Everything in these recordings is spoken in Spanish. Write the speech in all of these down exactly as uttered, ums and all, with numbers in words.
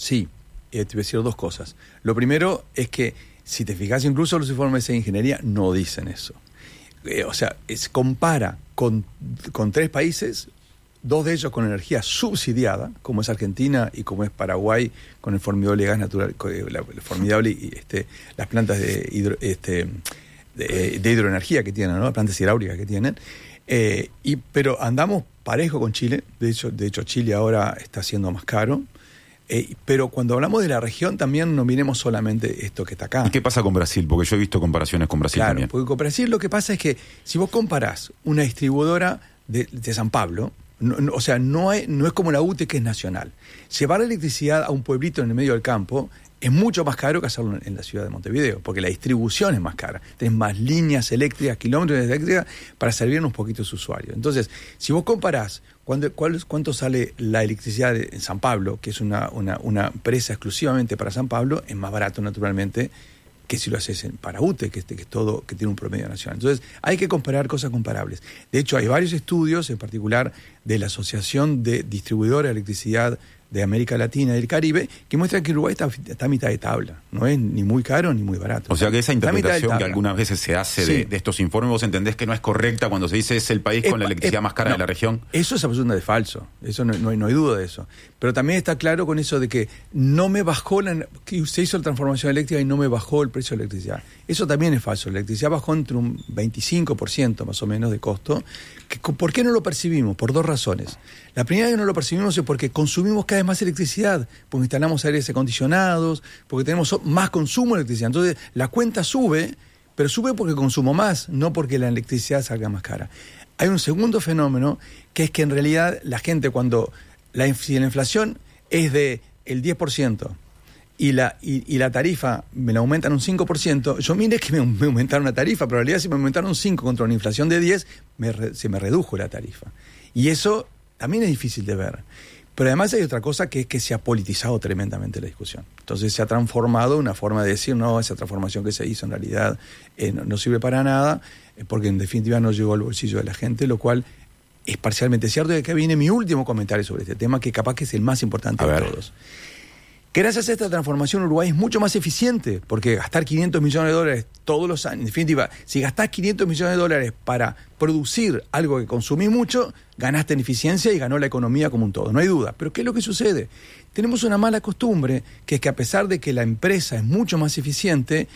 Sí, eh, te voy a decir dos cosas. Lo primero es que, si te fijas, incluso los informes de ingeniería no dicen eso. Eh, o sea, es, compara con, con tres países, dos de ellos con energía subsidiada, como es Argentina y como es Paraguay, con el formidable gas natural, la, la formidable y este, las plantas de, hidro, este, de, de hidroenergía que tienen, ¿no? Las plantas hidráulicas que tienen. Eh, y, pero andamos parejo con Chile. De hecho, de hecho Chile ahora está siendo más caro. Eh, pero cuando hablamos de la región también no miremos solamente esto que está acá. ¿Y qué pasa con Brasil? Porque yo he visto comparaciones con Brasil, claro, también. Porque con Brasil lo que pasa es que si vos comparás una distribuidora de, de San Pablo, no, no, o sea, no, hay, no es como la U T E, que es nacional. Llevar la electricidad a un pueblito en el medio del campo es mucho más caro que hacerlo en la ciudad de Montevideo, porque la distribución es más cara. Tenés más líneas eléctricas, kilómetros eléctricas para servir a unos poquitos usuarios. Entonces, si vos comparás cuánto, cuánto sale la electricidad en San Pablo, que es una, una, una empresa exclusivamente para San Pablo, es más barato naturalmente que si lo haces en, para U T E, que, este, que es todo, que tiene un promedio nacional. Entonces, hay que comparar cosas comparables. De hecho, hay varios estudios, en particular de la Asociación de Distribuidora de Electricidad de América Latina y del Caribe, que muestran que Uruguay está, está a mitad de tabla. No es ni muy caro ni muy barato. O sea que esa interpretación que algunas veces se hace sí. de, de estos informes, vos entendés que no es correcta cuando se dice es el país es, con la electricidad es, más cara no, de la región. Eso es absolutamente falso. Eso no, no, hay, no hay duda de eso. Pero también está claro con eso de que no me bajó la, que se hizo la transformación eléctrica y no me bajó el precio de la electricidad. Eso también es falso. La electricidad bajó entre un veinticinco por ciento más o menos de costo. Que, ¿por qué no lo percibimos? Por dos razones. La primera que no lo percibimos es porque consumimos cada vez más electricidad, porque instalamos aires acondicionados, porque tenemos más consumo de electricidad. Entonces, la cuenta sube, pero sube porque consumo más, no porque la electricidad salga más cara. Hay un segundo fenómeno, que es que en realidad la gente cuando, la, si la inflación es de el diez por ciento y la, y, y la tarifa me la aumentan un cinco por ciento, yo mire que me, me aumentaron la tarifa, pero en realidad si me aumentaron un cinco contra una inflación de diez, me re, se me redujo la tarifa. Y eso también es difícil de ver. Pero además hay otra cosa, que es que se ha politizado tremendamente la discusión. Entonces se ha transformado una forma de decir, no, esa transformación que se hizo en realidad eh, no, no sirve para nada, eh, porque en definitiva no llegó al bolsillo de la gente, lo cual es parcialmente cierto. Y acá viene mi último comentario sobre este tema, que capaz que es el más importante de todos. Gracias a esta transformación, Uruguay es mucho más eficiente, porque gastar quinientos millones de dólares todos los años, en definitiva, si gastás quinientos millones de dólares para producir algo que consumís mucho, ganaste en eficiencia y ganó la economía como un todo, no hay duda. Pero ¿qué es lo que sucede? Tenemos una mala costumbre, que es que a pesar de que la empresa es mucho más eficiente,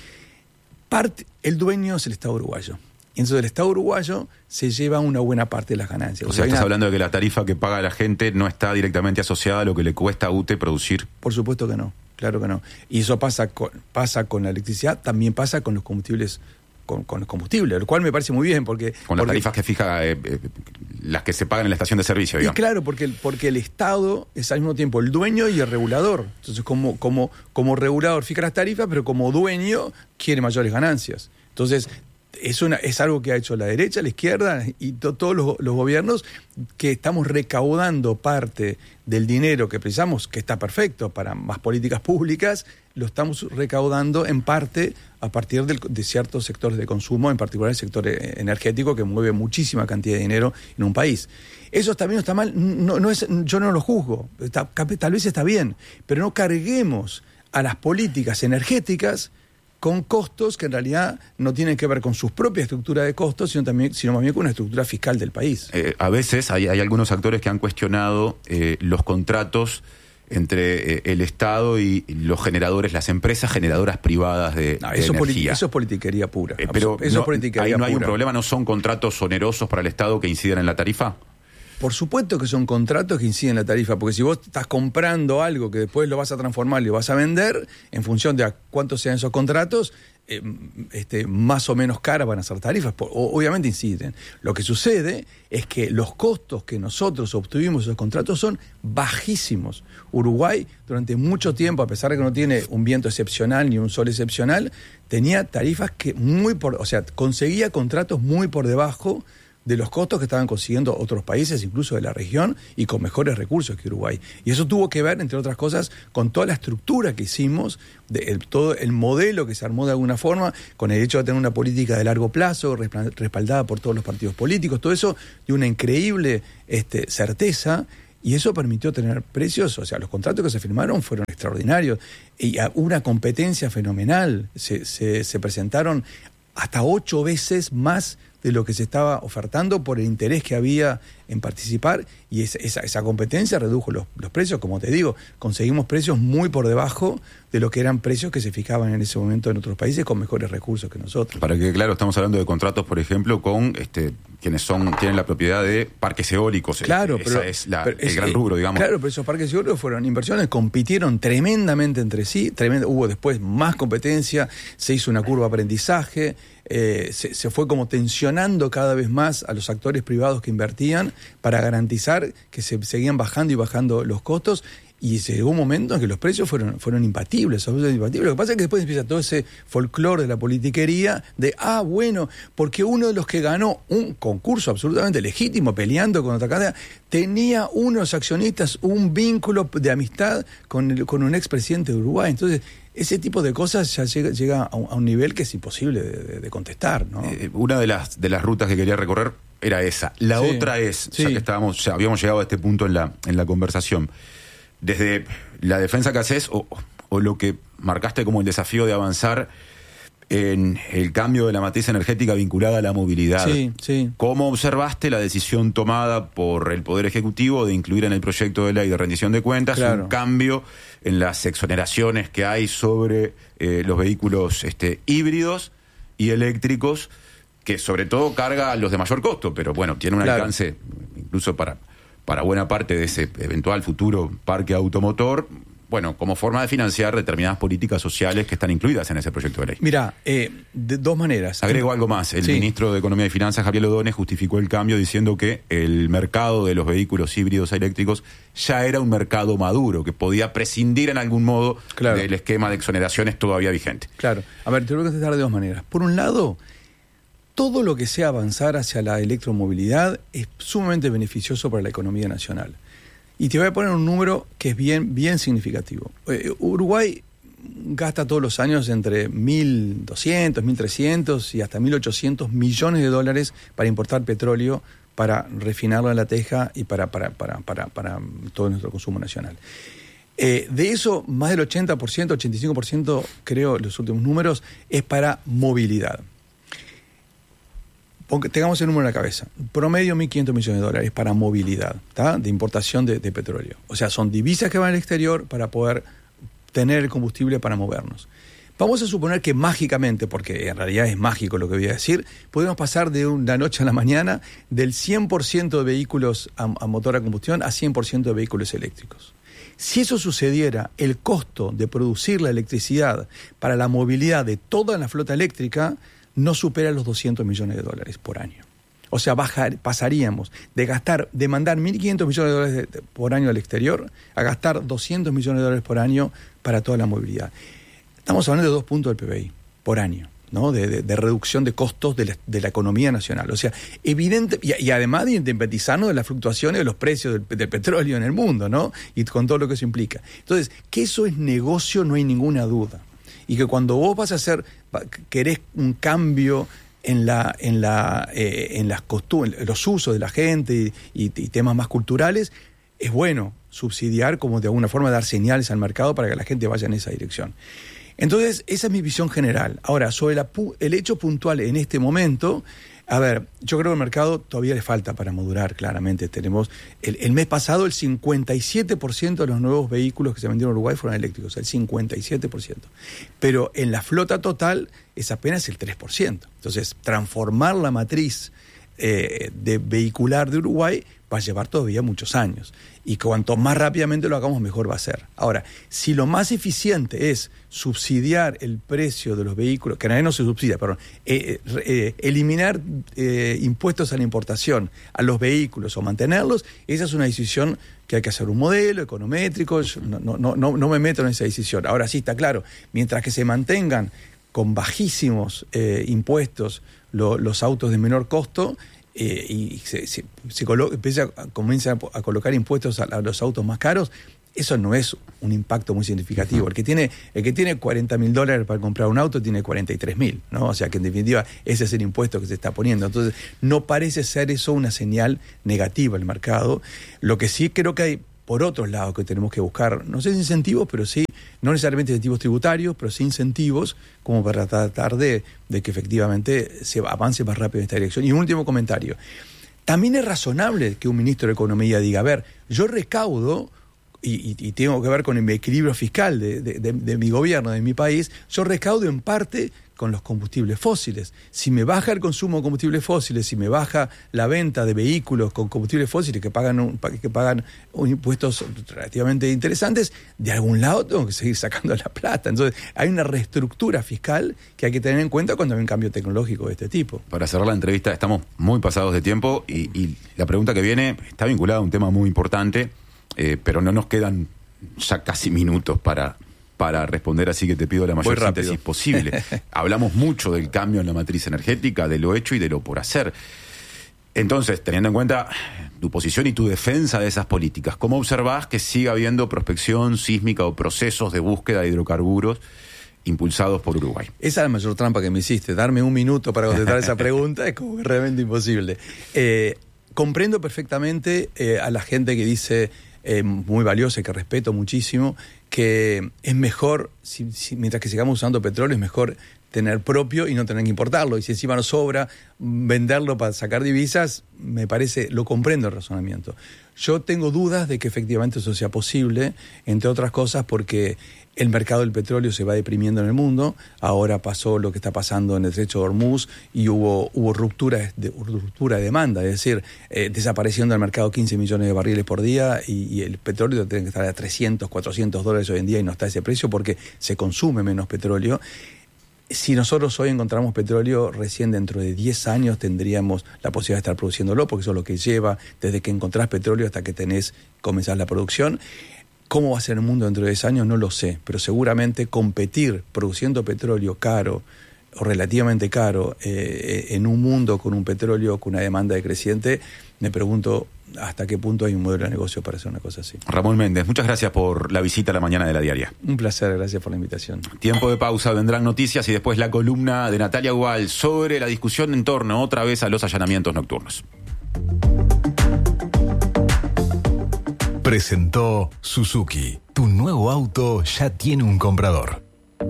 parte, el dueño es el Estado uruguayo. Y entonces el Estado uruguayo se lleva una buena parte de las ganancias. O sea, estás una... hablando de que la tarifa que paga la gente no está directamente asociada a lo que le cuesta a U T E producir. Por supuesto que no, claro que no. Y eso pasa con, pasa con la electricidad, también pasa con los combustibles, con, con los combustibles, lo cual me parece muy bien porque... Con las porque, tarifas que fija, eh, eh, las que se pagan en la estación de servicio, digamos. Y claro, porque, porque el Estado es al mismo tiempo el dueño y el regulador. Entonces, como, como, como regulador fija las tarifas, pero como dueño quiere mayores ganancias. Entonces... Es, una, es algo que ha hecho la derecha, la izquierda y to, todos los, los gobiernos, que estamos recaudando parte del dinero que precisamos, que está perfecto para más políticas públicas, lo estamos recaudando en parte a partir del, de ciertos sectores de consumo, en particular el sector energético, que mueve muchísima cantidad de dinero en un país. Eso también está mal, no, no es, yo no lo juzgo, está, tal vez está bien, pero no carguemos a las políticas energéticas con costos que en realidad no tienen que ver con su propia estructura de costos, sino también, sino más bien con una estructura fiscal del país. Eh, a veces hay, hay algunos actores que han cuestionado eh, los contratos entre eh, el Estado y los generadores, las empresas generadoras privadas de, no, de eso energía. Eso es politiquería pura. Eh, pero eso no, es politiquería ahí no hay pura. un problema, ¿no son contratos onerosos para el Estado que inciden en la tarifa? Por supuesto que son contratos que inciden en la tarifa, porque si vos estás comprando algo que después lo vas a transformar y lo vas a vender, en función de a cuántos sean esos contratos, eh, este, más o menos caras van a ser tarifas. O, obviamente inciden. Lo que sucede es que los costos que nosotros obtuvimos esos contratos son bajísimos. Uruguay, durante mucho tiempo, a pesar de que no tiene un viento excepcional ni un sol excepcional, tenía tarifas que muy por, o sea, conseguía contratos muy por debajo de los costos que estaban consiguiendo otros países, incluso de la región, y con mejores recursos que Uruguay. Y eso tuvo que ver, entre otras cosas, con toda la estructura que hicimos, de el, todo el modelo que se armó de alguna forma, con el hecho de tener una política de largo plazo, respaldada por todos los partidos políticos, todo eso de una increíble este, certeza, Y eso permitió tener precios, o sea, los contratos que se firmaron fueron extraordinarios. Y una competencia fenomenal. Se, se, se presentaron hasta ocho veces más de lo que se estaba ofertando por el interés que había en participar, y esa, esa, esa competencia redujo los, los precios. Como te digo, conseguimos precios muy por debajo de lo que eran precios que se fijaban en ese momento en otros países con mejores recursos que nosotros. Para que, claro, estamos hablando de contratos, por ejemplo, con este quienes son tienen la propiedad de parques eólicos. Claro, Esa pero, es la, pero el es, gran rubro, digamos. Claro, pero esos parques eólicos fueron inversiones, compitieron tremendamente entre sí, tremendo, hubo después más competencia, se hizo una curva de aprendizaje, eh, se, se fue como tensionando cada vez más a los actores privados que invertían para garantizar que se seguían bajando y bajando los costos. Y llegó un momento en que los precios fueron, fueron impatibles, absolutamente impatibles. Lo que pasa es que después empieza todo ese folclore de la politiquería de, ah, bueno, porque uno de los que ganó un concurso absolutamente legítimo, peleando con otra cadena, tenía unos accionistas un vínculo de amistad con, el, con un expresidente de Uruguay. Entonces, ese tipo de cosas ya llega, llega a, un, a un nivel que es imposible de, de, de contestar, ¿no? Eh, una de las, de las rutas que quería recorrer era esa. La sí, otra es, sí. ya que estábamos, ya habíamos llegado a este punto en la, en la conversación, desde la defensa que haces o, o lo que marcaste como el desafío de avanzar en el cambio de la matriz energética vinculada a la movilidad. Sí, sí. ¿Cómo observaste la decisión tomada por el Poder Ejecutivo de incluir en el proyecto de ley de rendición de cuentas claro. un cambio en las exoneraciones que hay sobre eh, los vehículos este, híbridos y eléctricos, que sobre todo carga a los de mayor costo, pero bueno, tiene un claro. alcance incluso para... para buena parte de ese eventual futuro parque automotor, bueno, como forma de financiar determinadas políticas sociales que están incluidas en ese proyecto de ley? Mira, eh, de dos maneras. Agrego algo más. El sí. ministro de Economía y Finanzas, Javier Lodone, justificó el cambio diciendo que el mercado de los vehículos híbridos eléctricos ya era un mercado maduro, que podía prescindir en algún modo claro. del esquema de exoneraciones todavía vigente. Claro. A ver, te voy a contestar de dos maneras. Por un lado, todo lo que sea avanzar hacia la electromovilidad es sumamente beneficioso para la economía nacional. Y te voy a poner un número que es bien, bien significativo. Eh, Uruguay gasta todos los años entre mil doscientos, mil trescientos y hasta mil ochocientos millones de dólares para importar petróleo, para refinarlo en la teja y para, para, para, para, para todo nuestro consumo nacional. Eh, de eso, más del ochenta por ciento, ochenta y cinco por ciento, creo, los últimos números, es para movilidad. Tengamos el número en la cabeza. Promedio mil quinientos millones de dólares para movilidad, ¿tá? De importación de, de petróleo. O sea, son divisas que van al exterior para poder tener el combustible para movernos. Vamos a suponer que mágicamente, porque en realidad es mágico lo que voy a decir, podemos pasar de una noche a la mañana del cien por ciento de vehículos a, a motor a combustión a cien por ciento de vehículos eléctricos. Si eso sucediera, el costo de producir la electricidad para la movilidad de toda la flota eléctrica no supera los doscientos millones de dólares por año. O sea, bajar, pasaríamos de gastar, de mandar mil quinientos millones de dólares de, de, por año al exterior a gastar doscientos millones de dólares por año para toda la movilidad. Estamos hablando de dos puntos del P B I por año, ¿no? De, de, de reducción de costos de la, de la economía nacional. O sea, evidente, y, y además de independizarnos de las fluctuaciones de los precios del, del petróleo en el mundo, ¿no? Y con todo lo que eso implica. Entonces, que eso es negocio no hay ninguna duda. Y que cuando vos vas a hacer, querés un cambio en la, en la, eh, en las costumbres, los usos de la gente y, y, y temas más culturales, es bueno subsidiar, como de alguna forma dar señales al mercado para que la gente vaya en esa dirección. Entonces, esa es mi visión general. Ahora, sobre la, el hecho puntual en este momento, a ver, yo creo que el mercado todavía le falta para madurar, claramente. Tenemos el, el mes pasado el cincuenta y siete por ciento de los nuevos vehículos que se vendieron en Uruguay fueron eléctricos, el cincuenta y siete por ciento. Pero en la flota total es apenas el tres por ciento. Entonces, transformar la matriz eh, de vehicular de Uruguay va a llevar todavía muchos años. Y cuanto más rápidamente lo hagamos, mejor va a ser. Ahora, si lo más eficiente es subsidiar el precio de los vehículos, que en realidad no se subsidia, perdón, eh, eh, eliminar eh, impuestos a la importación a los vehículos o mantenerlos, esa es una decisión que hay que hacer un modelo econométrico. Yo no, no, no, no me meto en esa decisión. Ahora sí está claro, mientras que se mantengan con bajísimos eh, impuestos lo, los autos de menor costo, Eh, y se, se, se colo- empieza a, comienza a, a colocar impuestos a, a los autos más caros, eso no es un impacto muy significativo. El que tiene, el que tiene cuarenta mil dólares para comprar un auto tiene cuarenta y tres mil, ¿no? O sea que en definitiva ese es el impuesto que se está poniendo. Entonces no parece ser eso una señal negativa al mercado. Lo que sí creo que hay por otros lados que tenemos que buscar, no sé si incentivos, pero sí, no necesariamente incentivos tributarios, pero sí incentivos como para tratar de, de que efectivamente se avance más rápido en esta dirección. Y un último comentario. También es razonable que un ministro de Economía diga, a ver, yo recaudo Y, y, y tengo que ver con el equilibrio fiscal de, de, de, de mi gobierno, de mi país, yo recaudo en parte con los combustibles fósiles. Si me baja el consumo de combustibles fósiles, si me baja la venta de vehículos con combustibles fósiles que pagan, un, que pagan un impuestos relativamente interesantes, de algún lado tengo que seguir sacando la plata. Entonces hay una reestructura fiscal que hay que tener en cuenta cuando hay un cambio tecnológico de este tipo. Para cerrar la entrevista, estamos muy pasados de tiempo y, y la pregunta que viene está vinculada a un tema muy importante. Eh, pero no nos quedan ya casi minutos para, para responder, así que te pido la mayor síntesis posible. Hablamos mucho del cambio en la matriz energética, de lo hecho y de lo por hacer. Entonces, teniendo en cuenta tu posición y tu defensa de esas políticas, ¿cómo observás que siga habiendo prospección sísmica o procesos de búsqueda de hidrocarburos impulsados por Uruguay? Esa es la mayor trampa que me hiciste. Darme un minuto para contestar esa pregunta es como realmente imposible. Eh, comprendo perfectamente eh, a la gente que dice... Eh, muy valiosa y que respeto muchísimo, que es mejor, si, si, mientras que sigamos usando petróleo, es mejor tener propio y no tener que importarlo. Y si encima nos sobra, venderlo para sacar divisas, me parece, lo comprendo el razonamiento. Yo tengo dudas de que efectivamente eso sea posible, entre otras cosas porque el mercado del petróleo se va deprimiendo en el mundo. Ahora pasó lo que está pasando en el Estrecho de Hormuz y hubo, hubo ruptura, de, ruptura de demanda, es decir, eh, desapareciendo del mercado quince millones de barriles por día y, y el petróleo tiene que estar a trescientos, cuatrocientos dólares hoy en día y no está a ese precio porque se consume menos petróleo. Si nosotros hoy encontramos petróleo, recién dentro de diez años tendríamos la posibilidad de estar produciéndolo, porque eso es lo que lleva desde que encontrás petróleo hasta que tenés, comenzás la producción. ¿Cómo va a ser el mundo dentro de diez años? No lo sé, pero seguramente competir produciendo petróleo caro o relativamente caro eh, en un mundo con un petróleo con una demanda decreciente, me pregunto hasta qué punto hay un modelo de negocio para hacer una cosa así. Ramón Méndez, muchas gracias por la visita a la mañana de La Diaria. Un placer, gracias por la invitación. Tiempo de pausa, vendrán noticias y después la columna de Natalia Gual sobre la discusión en torno otra vez a los allanamientos nocturnos. Presentó Suzuki. Tu nuevo auto ya tiene un comprador.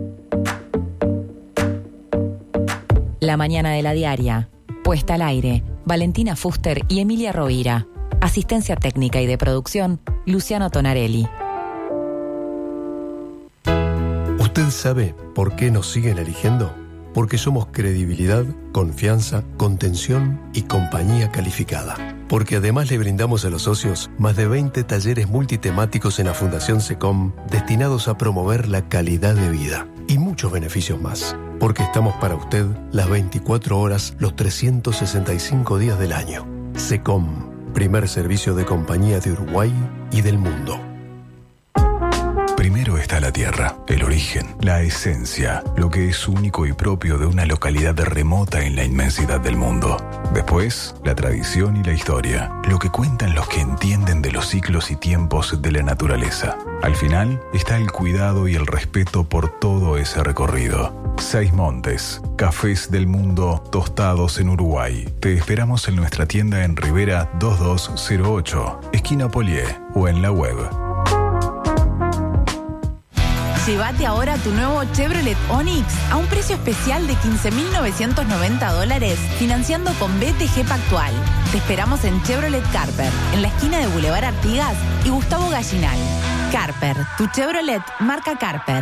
La mañana de La Diaria. Puesta al aire. Valentina Fuster y Emilia Rovira. Asistencia técnica y de producción, Luciano Tonarelli. ¿Usted sabe por qué nos siguen eligiendo? Porque somos credibilidad, confianza, contención y compañía calificada. Porque además le brindamos a los socios más de veinte talleres multitemáticos en la Fundación SECOM destinados a promover la calidad de vida y muchos beneficios más. Porque estamos para usted las veinticuatro horas, los trescientos sesenta y cinco días del año. SECOM, primer servicio de compañía de Uruguay y del mundo. Primero está la tierra, el origen, la esencia, lo que es único y propio de una localidad remota en la inmensidad del mundo. Después, la tradición y la historia, lo que cuentan los que entienden de los ciclos y tiempos de la naturaleza. Al final, está el cuidado y el respeto por todo ese recorrido. Seis Montes, cafés del mundo tostados en Uruguay. Te esperamos en nuestra tienda en Rivera dos dos cero ocho, esquina Polié, o en la web. Llévate ahora tu nuevo Chevrolet Onix a un precio especial de quince mil novecientos noventa dólares, financiando con B T G Pactual. Te esperamos en Chevrolet Carper, en la esquina de Boulevard Artigas y Gustavo Gallinal. Carper, tu Chevrolet marca Carper.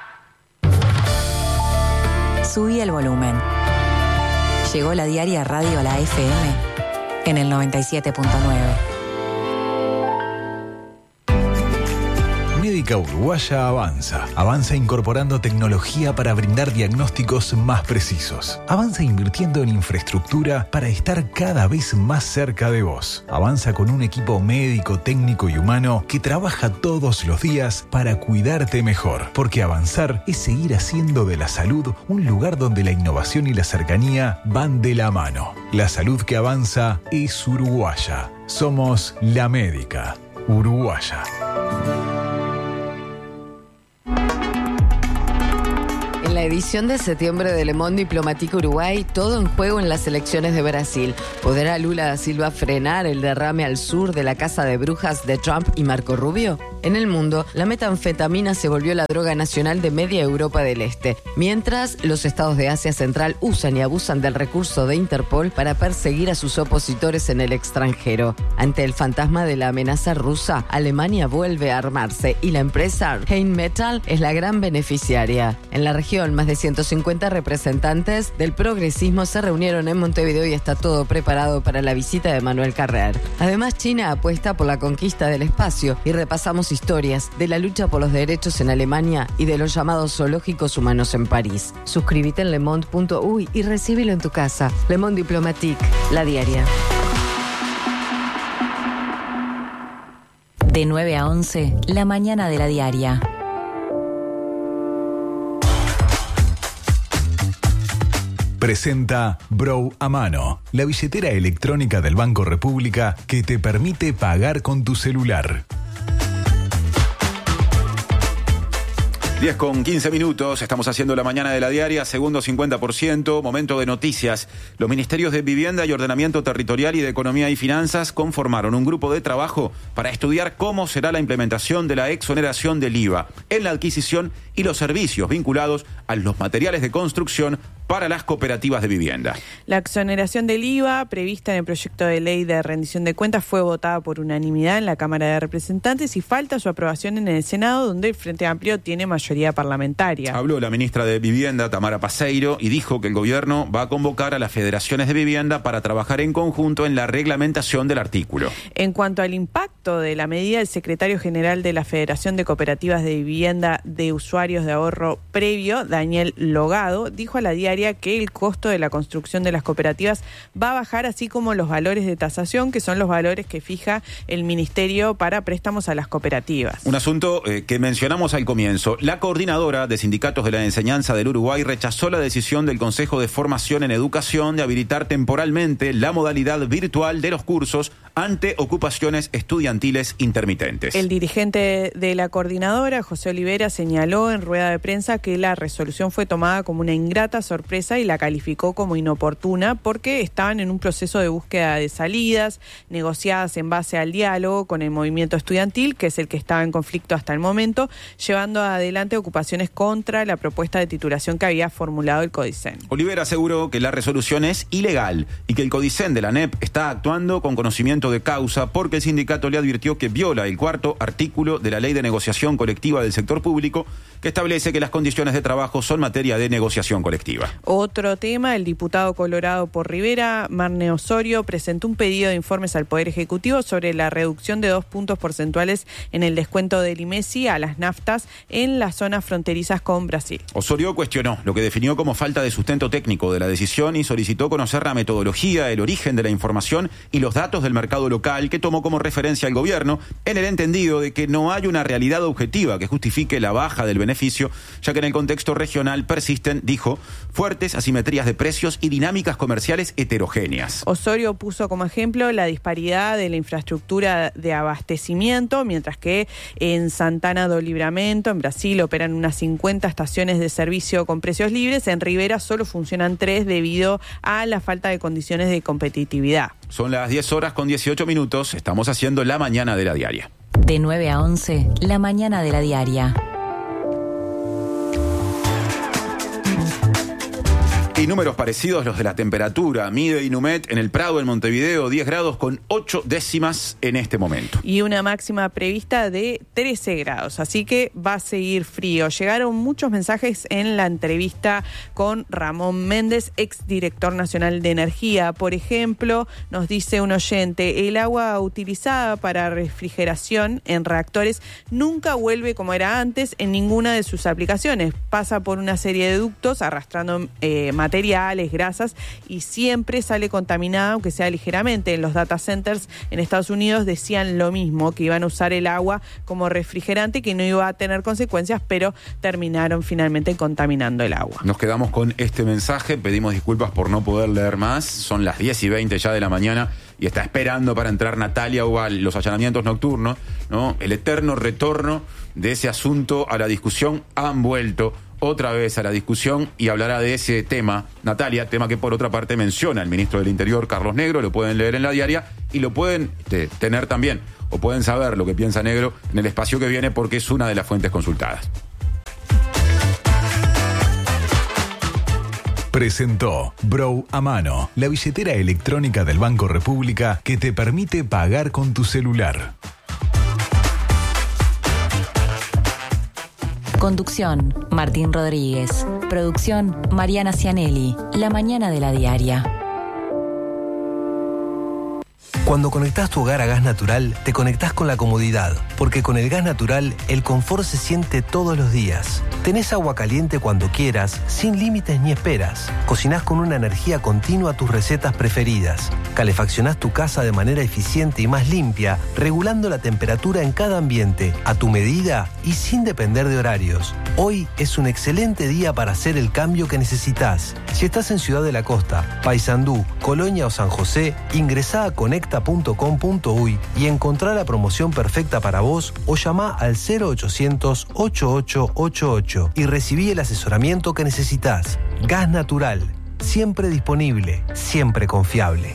Subí el volumen. Llegó La Diaria Radio a la F M en el noventa y siete punto nueve. Médica Uruguaya avanza. Avanza incorporando tecnología para brindar diagnósticos más precisos. Avanza invirtiendo en infraestructura para estar cada vez más cerca de vos. Avanza con un equipo médico, técnico y humano que trabaja todos los días para cuidarte mejor. Porque avanzar es seguir haciendo de la salud un lugar donde la innovación y la cercanía van de la mano. La salud que avanza es uruguaya. Somos la Médica Uruguaya. la edición de septiembre de Le Monde Diplomatique Uruguay, todo en juego en las elecciones de Brasil. ¿Podrá Lula da Silva frenar el derrame al sur de la casa de brujas de Trump y Marco Rubio? En el mundo, la metanfetamina se volvió la droga nacional de media Europa del Este, mientras los estados de Asia Central usan y abusan del recurso de Interpol para perseguir a sus opositores en el extranjero. Ante el fantasma de la amenaza rusa, Alemania vuelve a armarse y la empresa Rheinmetall es la gran beneficiaria. En la región, más de ciento cincuenta representantes del progresismo se reunieron en Montevideo y está todo preparado para la visita de Manuel Carrer. Además, China apuesta por la conquista del espacio y repasamos historias de la lucha por los derechos en Alemania y de los llamados zoológicos humanos en París. Suscríbete en lemonde punto uy y recíbelo en tu casa. Le Monde Diplomatique, la diaria. De nueve a once, la mañana de la diaria. Presenta Brow a mano, la billetera electrónica del Banco República que te permite pagar con tu celular. diez con quince minutos, estamos haciendo la mañana de la diaria, segundo cincuenta por ciento, momento de noticias. Los ministerios de Vivienda y Ordenamiento Territorial y de Economía y Finanzas conformaron un grupo de trabajo para estudiar cómo será la implementación de la exoneración del I V A en la adquisición y los servicios vinculados a los materiales de construcción para las cooperativas de vivienda. La exoneración del I V A prevista en el proyecto de ley de rendición de cuentas fue votada por unanimidad en la Cámara de Representantes y falta su aprobación en el Senado, donde el Frente Amplio tiene mayoría parlamentaria. Habló la ministra de Vivienda, Tamara Paseiro, y dijo que el gobierno va a convocar a las federaciones de vivienda para trabajar en conjunto en la reglamentación del artículo. En cuanto al impacto de la medida, el secretario general de la Federación de Cooperativas de Vivienda de Usuarios de Ahorro Previo, Daniel Logado, dijo a la diaria que el costo de la construcción de las cooperativas va a bajar, así como los valores de tasación, que son los valores que fija el Ministerio para préstamos a las cooperativas. Un asunto eh, que mencionamos al comienzo. La coordinadora de sindicatos de la enseñanza del Uruguay rechazó la decisión del Consejo de Formación en Educación de habilitar temporalmente la modalidad virtual de los cursos ante ocupaciones estudiantiles intermitentes. El dirigente de la coordinadora, José Olivera, señaló en rueda de prensa que la resolución fue tomada como una ingrata sorpresa y la calificó como inoportuna porque estaban en un proceso de búsqueda de salidas, negociadas en base al diálogo con el movimiento estudiantil, que es el que estaba en conflicto hasta el momento, llevando adelante ocupaciones contra la propuesta de titulación que había formulado el Codicen. Olivera aseguró que la resolución es ilegal y que el Codicen de la N E P está actuando con conocimiento de causa porque el sindicato le advirtió que viola el cuarto artículo de la Ley de Negociación Colectiva del Sector Público, que establece que las condiciones de trabajo son materia de negociación colectiva. Otro tema, el diputado colorado por Rivera, Marne Osorio, presentó un pedido de informes al Poder Ejecutivo sobre la reducción de dos puntos porcentuales en el descuento del I M E S I a las naftas en las zonas fronterizas con Brasil. Osorio cuestionó lo que definió como falta de sustento técnico de la decisión y solicitó conocer la metodología, el origen de la información y los datos del mercado local que tomó como referencia el gobierno, en el entendido de que no hay una realidad objetiva que justifique la baja del beneficio, ya que en el contexto regional persisten, dijo, fuertes asimetrías de precios y dinámicas comerciales heterogéneas. Osorio puso como ejemplo la disparidad de la infraestructura de abastecimiento, mientras que en Santana do Livramento, en Brasil, operan unas cincuenta estaciones de servicio con precios libres. En Rivera solo funcionan tres debido a la falta de condiciones de competitividad. Son las diez horas con dieciocho minutos. Estamos haciendo la mañana de la diaria. De nueve a once, la mañana de la diaria. Y números parecidos los de la temperatura. Mide Inumet en el Prado, en Montevideo, diez grados con ocho décimas en este momento. Y una máxima prevista de trece grados, así que va a seguir frío. Llegaron muchos mensajes en la entrevista con Ramón Méndez, exdirector nacional de Energía. Por ejemplo, nos dice un oyente, el agua utilizada para refrigeración en reactores nunca vuelve como era antes en ninguna de sus aplicaciones. Pasa por una serie de ductos arrastrando eh, materiales, grasas, y siempre sale contaminada, aunque sea ligeramente. En los data centers en Estados Unidos decían lo mismo, que iban a usar el agua como refrigerante, que no iba a tener consecuencias, pero terminaron finalmente contaminando el agua. Nos quedamos con este mensaje, pedimos disculpas por no poder leer más, son las diez y veinte ya de la mañana y está esperando para entrar Natalia Ubal, los allanamientos nocturnos, ¿no? El eterno retorno de ese asunto a la discusión. Han vuelto otra vez a la discusión y hablará de ese tema, Natalia, tema que por otra parte menciona el ministro del Interior, Carlos Negro. Lo pueden leer en La Diaria y lo pueden este, tener también, o pueden saber lo que piensa Negro en el espacio que viene, porque es una de las fuentes consultadas. Presentó Brow a Mano, la billetera electrónica del Banco República que te permite pagar con tu celular. Conducción, Martín Rodríguez. Producción, Mariana Cianelli. La mañana de La Diaria. Cuando conectás tu hogar a gas natural, te conectás con la comodidad, porque con el gas natural, el confort se siente todos los días. Tenés agua caliente cuando quieras, sin límites ni esperas. Cocinás con una energía continua tus recetas preferidas. Calefaccionás tu casa de manera eficiente y más limpia, regulando la temperatura en cada ambiente, a tu medida y sin depender de horarios. Hoy es un excelente día para hacer el cambio que necesitas. Si estás en Ciudad de la Costa, Paysandú, Colonia o San José, ingresá a conecta punto com punto uy y encontrá la promoción perfecta para vos o llamá al cero ochocientos, ochenta y ocho ochenta y ocho y recibí el asesoramiento que necesitas. Gas natural, siempre disponible, siempre confiable.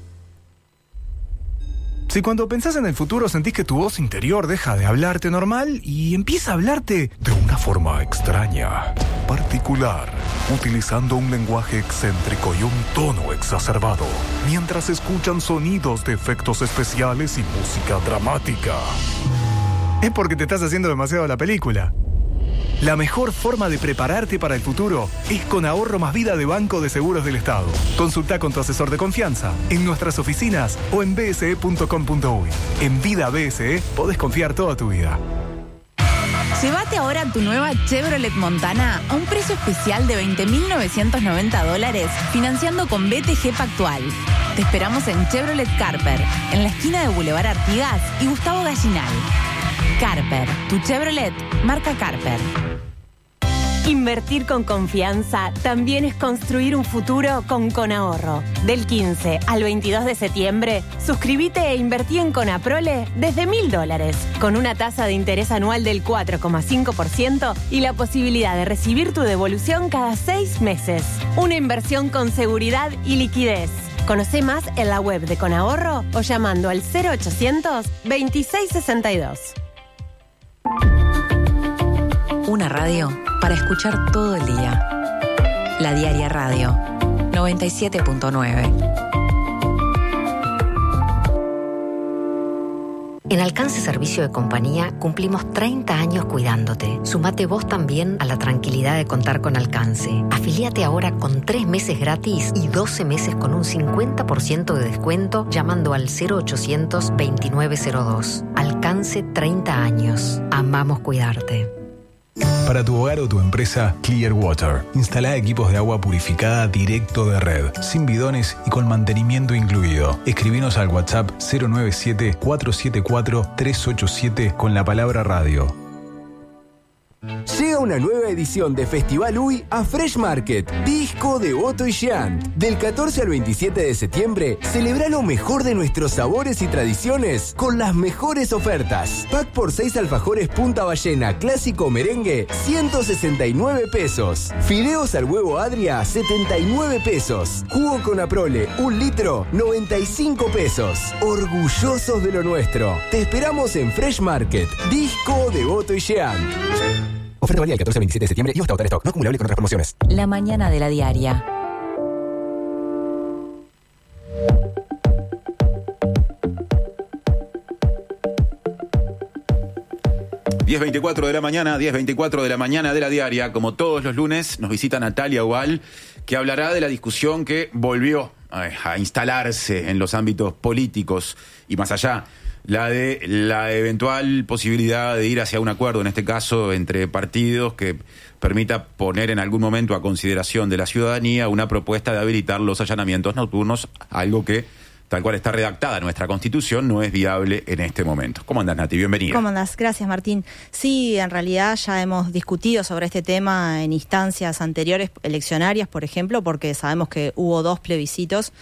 Si cuando pensás en el futuro sentís que tu voz interior deja de hablarte normal y empieza a hablarte de una forma extraña, particular, utilizando un lenguaje excéntrico y un tono exacerbado, mientras escuchan sonidos de efectos especiales y música dramática, es porque te estás haciendo demasiado la película. La mejor forma de prepararte para el futuro es con Ahorro Más Vida de Banco de Seguros del Estado. Consulta con tu asesor de confianza en nuestras oficinas o en b s e punto com punto uy. En Vida B S E podés confiar toda tu vida. Llévate ahora tu nueva Chevrolet Montana a un precio especial de veinte mil novecientos noventa dólares, financiando con B T G Pactual. Te esperamos en Chevrolet Carper, en la esquina de Boulevard Artigas y Gustavo Gallinal. Carper, tu Chevrolet, marca Carper. Invertir con confianza también es construir un futuro con Conahorro. Del quince al veintidós de septiembre, suscríbete e invertí en Conaprole desde mil dólares, con una tasa de interés anual del cuatro coma cinco por ciento y la posibilidad de recibir tu devolución cada seis meses. Una inversión con seguridad y liquidez. Conoce más en la web de Conahorro o llamando al cero ochocientos, veintiséis sesenta y dos. Una radio para escuchar todo el día. La Diaria Radio, noventa y siete punto nueve. En Alcance Servicio de Compañía cumplimos treinta años cuidándote. Sumate vos también a la tranquilidad de contar con Alcance. Afilíate ahora con tres meses gratis y doce meses con un cincuenta por ciento de descuento llamando al cero ochocientos, veintinueve cero dos. Alcance treinta años. Amamos cuidarte. Para tu hogar o tu empresa, Clearwater. Instalá equipos de agua purificada directo de red, sin bidones y con mantenimiento incluido. Escribinos al WhatsApp cero nueve siete, cuatro siete cuatro, tres ocho siete con la palabra radio. Llega una nueva edición de Festival Uy a Fresh Market, disco de Otto y Jean. Del catorce al veintisiete de septiembre, celebra lo mejor de nuestros sabores y tradiciones con las mejores ofertas. Pack por seis alfajores Punta Ballena clásico merengue, ciento sesenta y nueve pesos. Fideos al huevo Adria, setenta y nueve pesos. Jugo Conaprole, un litro, noventa y cinco pesos. Orgullosos de lo nuestro. Te esperamos en Fresh Market, disco de Otto y Jean. Oferta válida del catorce al veintisiete de septiembre y hasta agotar stock. No acumulable con otras promociones. La mañana de La Diaria. diez veinticuatro de la mañana, diez veinticuatro de la mañana de La Diaria. Como todos los lunes, nos visita Natalia Ual, que hablará de la discusión que volvió a, a instalarse en los ámbitos políticos y más allá. La de la eventual posibilidad de ir hacia un acuerdo, en este caso entre partidos, que permita poner en algún momento a consideración de la ciudadanía una propuesta de habilitar los allanamientos nocturnos, algo que, tal cual está redactada nuestra Constitución, no es viable en este momento. ¿Cómo andás, Nati? Bienvenida. ¿Cómo andás? Gracias, Martín. Sí, en realidad ya hemos discutido sobre este tema en instancias anteriores, eleccionarias, por ejemplo, porque sabemos que hubo dos plebiscitos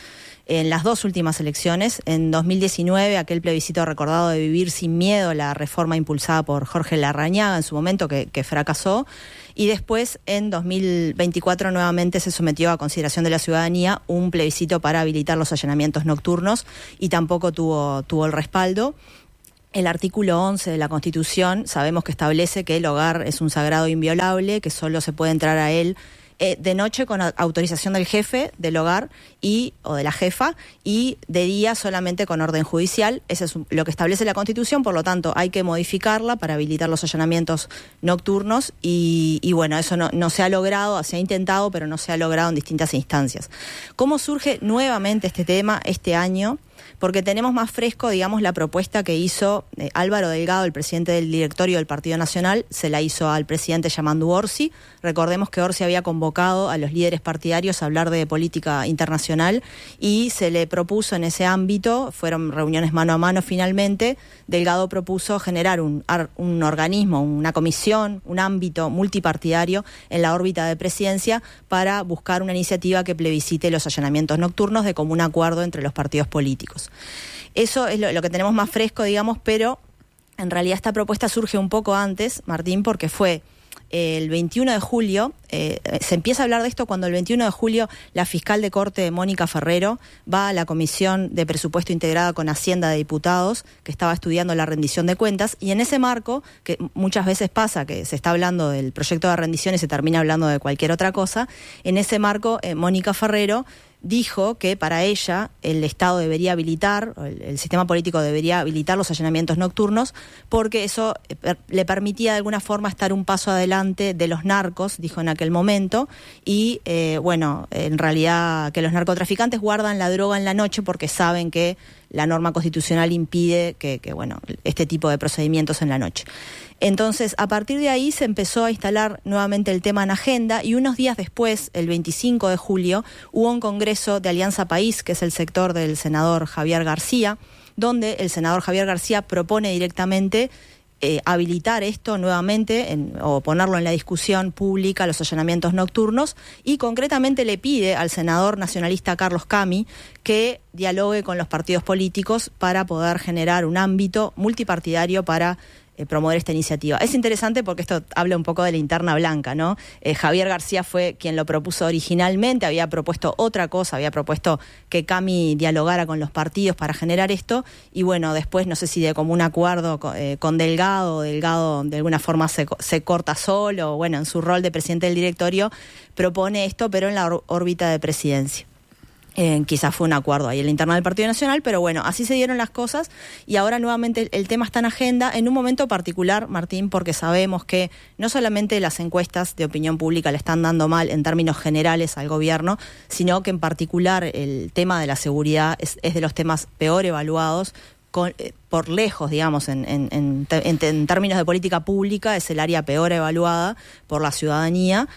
en las dos últimas elecciones. En dos mil diecinueve, aquel plebiscito recordado de Vivir sin Miedo, la reforma impulsada por Jorge Larrañaga en su momento, que, que fracasó. Y después, en dos mil veinticuatro, nuevamente se sometió a consideración de la ciudadanía un plebiscito para habilitar los allanamientos nocturnos y tampoco tuvo, tuvo el respaldo. El artículo once de la Constitución sabemos que establece que el hogar es un sagrado inviolable, que solo se puede entrar a él Eh, de noche con autorización del jefe del hogar y o de la jefa, y de día solamente con orden judicial. Eso es lo que establece la Constitución, por lo tanto hay que modificarla para habilitar los allanamientos nocturnos y, y bueno, eso no, no se ha logrado, se ha intentado, pero no se ha logrado en distintas instancias. ¿Cómo surge nuevamente este tema este año? Porque tenemos más fresco, digamos, la propuesta que hizo eh, Álvaro Delgado, el presidente del directorio del Partido Nacional, se la hizo al presidente Yamandu Orsi. Recordemos que Orsi había convocado a los líderes partidarios a hablar de política internacional y se le propuso en ese ámbito, fueron reuniones mano a mano finalmente, Delgado propuso generar un, un organismo, una comisión, un ámbito multipartidario en la órbita de presidencia para buscar una iniciativa que plebiscite los allanamientos nocturnos de común acuerdo entre los partidos políticos. Eso es lo, lo que tenemos más fresco, digamos, pero en realidad esta propuesta surge un poco antes, Martín, porque fue el veintiuno de julio, eh, se empieza a hablar de esto cuando el veintiuno de julio la fiscal de corte Mónica Ferrero va a la Comisión de Presupuesto integrada con Hacienda de Diputados, que estaba estudiando la rendición de cuentas, y en ese marco, que muchas veces pasa que se está hablando del proyecto de rendición y se termina hablando de cualquier otra cosa, en ese marco eh, Mónica Ferrero dijo que para ella el Estado debería habilitar, el, el sistema político debería habilitar los allanamientos nocturnos porque eso per, le permitía de alguna forma estar un paso adelante de los narcos, dijo en aquel momento, y eh, bueno, en realidad que los narcotraficantes guardan la droga en la noche porque saben que la norma constitucional impide que, que bueno, este tipo de procedimientos en la noche. Entonces, a partir de ahí se empezó a instalar nuevamente el tema en agenda y unos días después, el veinticinco de julio, hubo un congreso de Alianza País, que es el sector del senador Javier García, donde el senador Javier García propone directamente eh, habilitar esto nuevamente en, o ponerlo en la discusión pública, los allanamientos nocturnos, y concretamente le pide al senador nacionalista Carlos Cami que dialogue con los partidos políticos para poder generar un ámbito multipartidario para Eh, promover esta iniciativa. Es interesante porque esto habla un poco de la interna blanca, ¿no? Eh, Javier García fue quien lo propuso originalmente, había propuesto otra cosa, había propuesto que Cami dialogara con los partidos para generar esto, y bueno, después no sé si de común acuerdo con, eh, con Delgado, Delgado de alguna forma se, se corta solo, bueno, en su rol de presidente del directorio, propone esto, pero en la or- órbita de presidencia. Eh, quizás fue un acuerdo ahí en la interna del Partido Nacional, pero bueno, así se dieron las cosas y ahora nuevamente el, el tema está en agenda en un momento particular, Martín, porque sabemos que no solamente las encuestas de opinión pública le están dando mal en términos generales al gobierno, sino que en particular el tema de la seguridad es, es de los temas peor evaluados. Con, eh, por lejos, digamos, en, en, en, en, en términos de política pública, es el área peor evaluada por la ciudadanía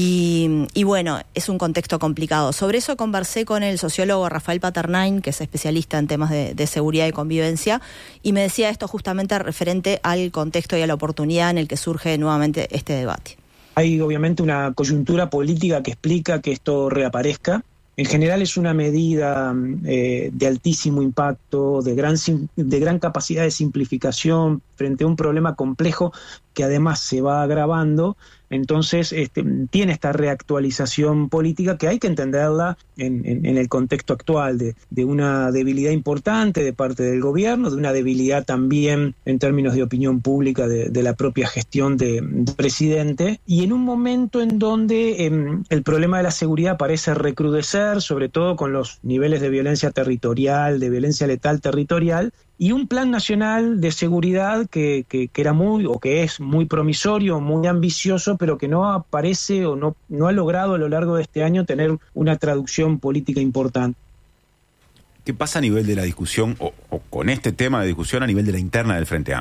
y, y bueno, es un contexto complicado. Sobre eso conversé con el sociólogo Rafael Paternain, que es especialista en temas de, de seguridad y convivencia, y me decía esto justamente referente al contexto y a la oportunidad en el que surge nuevamente este debate. Hay obviamente una coyuntura política que explica que esto reaparezca. En general es una medida eh, de altísimo impacto, de gran, de gran capacidad de simplificación frente a un problema complejo que además se va agravando. Entonces este, tiene esta reactualización política que hay que entenderla en, en, en el contexto actual de, de una debilidad importante de parte del gobierno, de una debilidad también en términos de opinión pública de, de la propia gestión de, de presidente, y en un momento en donde eh, el problema de la seguridad parece recrudecer, sobre todo con los niveles de violencia territorial, de violencia letal territorial, y un plan nacional de seguridad que, que, que era muy, o que es muy promisorio, muy ambicioso, pero que no aparece o no, no ha logrado a lo largo de este año tener una traducción política importante. ¿Qué pasa a nivel de la discusión, o, o con este tema de discusión a nivel de la interna del Frente Amplio?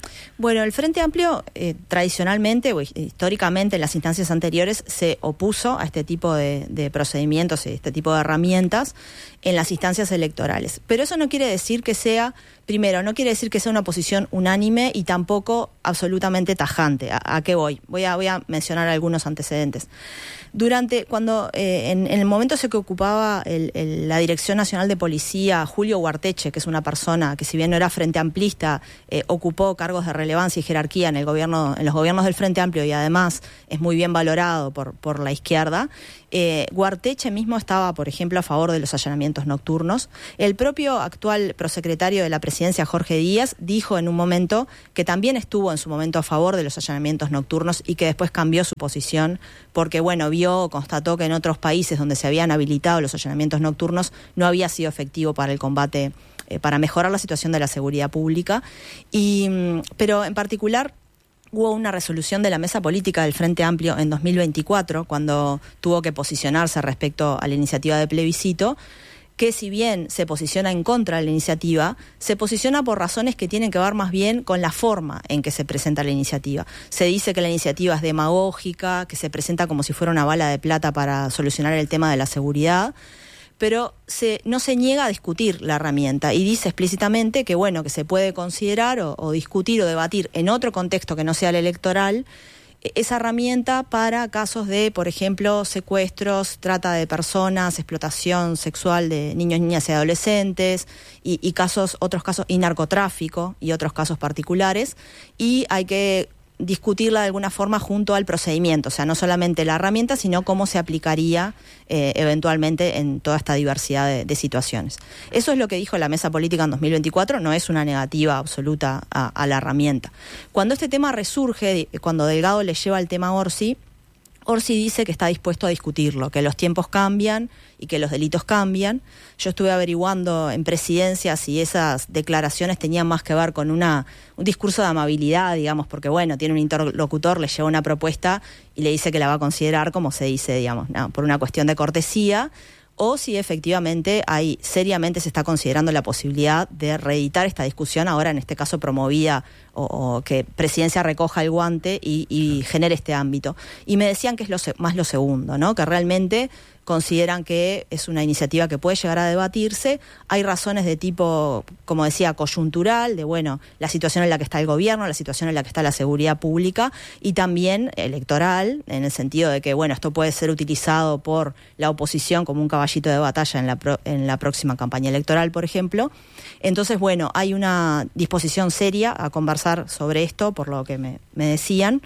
Bueno, el Frente Amplio eh, tradicionalmente o históricamente en las instancias anteriores se opuso a este tipo de, de procedimientos, este tipo de herramientas en las instancias electorales. Pero eso no quiere decir que sea, primero, no quiere decir que sea una posición unánime y tampoco absolutamente tajante. ¿A, a qué voy? Voy a, voy a mencionar algunos antecedentes. Durante, cuando eh, en, en el momento en que ocupaba el, el, la Dirección Nacional de Policía, Julio Huarteche, que es una persona que si bien no era frente amplista, eh, ocupó cargos de relevancia y jerarquía en el gobierno, en los gobiernos del Frente Amplio y además es muy bien valorado por, por la izquierda. Eh, Huarteche mismo estaba, por ejemplo, a favor de los allanamientos nocturnos. El propio actual prosecretario de la Presidencia, Jorge Díaz, dijo en un momento que también estuvo en su momento a favor de los allanamientos nocturnos y que después cambió su posición porque, bueno, vio, constató que en otros países donde se habían habilitado los allanamientos nocturnos no había sido efectivo para el combate, eh, para mejorar la situación de la seguridad pública. Y, pero en particular hubo una resolución de la Mesa Política del Frente Amplio en dos mil veinticuatro, cuando tuvo que posicionarse respecto a la iniciativa de plebiscito, que si bien se posiciona en contra de la iniciativa, se posiciona por razones que tienen que ver más bien con la forma en que se presenta la iniciativa. Se dice que la iniciativa es demagógica, que se presenta como si fuera una bala de plata para solucionar el tema de la seguridad, pero se, no se niega a discutir la herramienta y dice explícitamente que bueno, que se puede considerar o, o discutir o debatir en otro contexto que no sea el electoral esa herramienta para casos de, por ejemplo, secuestros, trata de personas, explotación sexual de niños, niñas y adolescentes y, y casos, otros casos y narcotráfico y otros casos particulares, y hay que discutirla de alguna forma junto al procedimiento, o sea, no solamente la herramienta, sino cómo se aplicaría eh, eventualmente en toda esta diversidad de, de situaciones. Eso es lo que dijo la Mesa Política en dos mil veinticuatro, no es una negativa absoluta a, a la herramienta. Cuando este tema resurge, cuando Delgado le lleva el tema a Orsi, Orsi dice que está dispuesto a discutirlo, que los tiempos cambian y que los delitos cambian. Yo estuve averiguando en Presidencia si esas declaraciones tenían más que ver con una, un discurso de amabilidad, digamos, porque bueno, tiene un interlocutor, le lleva una propuesta y le dice que la va a considerar, como se dice, digamos, no, por una cuestión de cortesía, o si efectivamente hay, seriamente se está considerando la posibilidad de reeditar esta discusión, ahora en este caso promovida, o, o que Presidencia recoja el guante y, y genere este ámbito. Y me decían que es lo, más lo segundo, ¿no? Que realmente consideran que es una iniciativa que puede llegar a debatirse. Hay razones de tipo, como decía, coyuntural, de bueno, la situación en la que está el gobierno, la situación en la que está la seguridad pública, y también electoral, en el sentido de que bueno, esto puede ser utilizado por la oposición como un caballito de batalla en la, pro, en la próxima campaña electoral, por ejemplo. Entonces, bueno, hay una disposición seria a conversar sobre esto, por lo que me, me decían,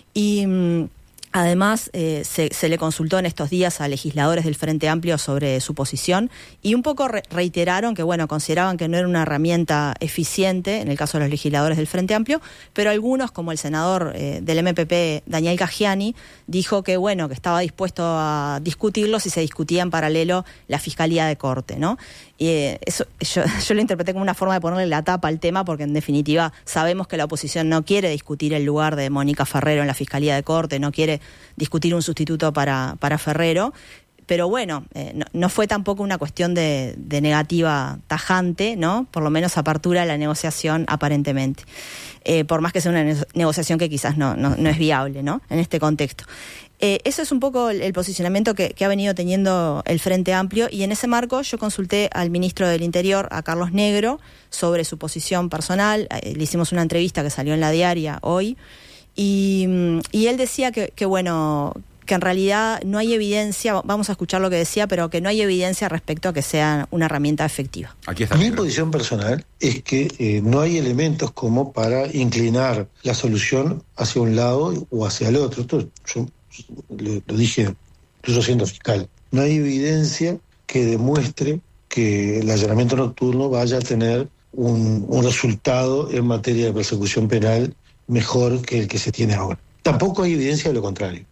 y mmm, además, eh, se, se le consultó en estos días a legisladores del Frente Amplio sobre su posición y un poco re- reiteraron que, bueno, consideraban que no era una herramienta eficiente, en el caso de los legisladores del Frente Amplio, pero algunos, como el senador eh, del M P P, Daniel Cagiani, dijo que, bueno, que estaba dispuesto a discutirlo si se discutía en paralelo la Fiscalía de Corte, ¿no? Y eh, eso yo, yo lo interpreté como una forma de ponerle la tapa al tema, porque en definitiva sabemos que la oposición no quiere discutir el lugar de Mónica Ferrero en la Fiscalía de Corte, no quiere discutir un sustituto para, para Ferrero, pero bueno, eh, no, no fue tampoco una cuestión de, de negativa tajante, ¿no? Por lo menos apertura la negociación aparentemente, eh, por más que sea una ne- negociación que quizás no, no, no es viable, ¿no? En este contexto. Eh, eso es un poco el, el posicionamiento que, que ha venido teniendo el Frente Amplio, y en ese marco yo consulté al ministro del Interior, a Carlos Negro, sobre su posición personal. Eh, le hicimos una entrevista que salió en La Diaria hoy, y, y él decía que, que bueno, que en realidad no hay evidencia, vamos a escuchar lo que decía, pero que no hay evidencia respecto a que sea una herramienta efectiva. Aquí está. Mi posición personal es que eh, no hay elementos como para inclinar la solución hacia un lado o hacia el otro. Esto yo lo, lo dije incluso siendo fiscal. No hay evidencia que demuestre que el allanamiento nocturno vaya a tener un, un resultado en materia de persecución penal mejor que el que se tiene ahora. Tampoco hay evidencia de lo contrario.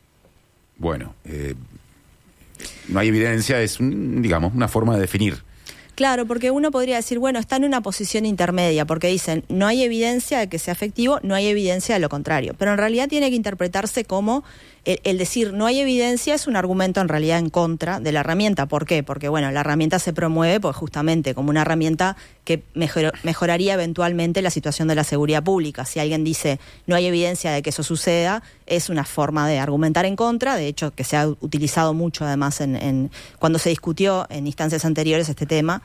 Bueno, eh, no hay evidencia, es, un, digamos, una forma de definir. Claro, porque uno podría decir, bueno, está en una posición intermedia, porque dicen, no hay evidencia de que sea efectivo, no hay evidencia de lo contrario. Pero en realidad tiene que interpretarse como el, el decir no hay evidencia es un argumento en realidad en contra de la herramienta. ¿Por qué? Porque bueno, la herramienta se promueve pues justamente como una herramienta que mejor, mejoraría eventualmente la situación de la seguridad pública. Si alguien dice no hay evidencia de que eso suceda, es una forma de argumentar en contra, de hecho que se ha utilizado mucho además en, en cuando se discutió en instancias anteriores este tema.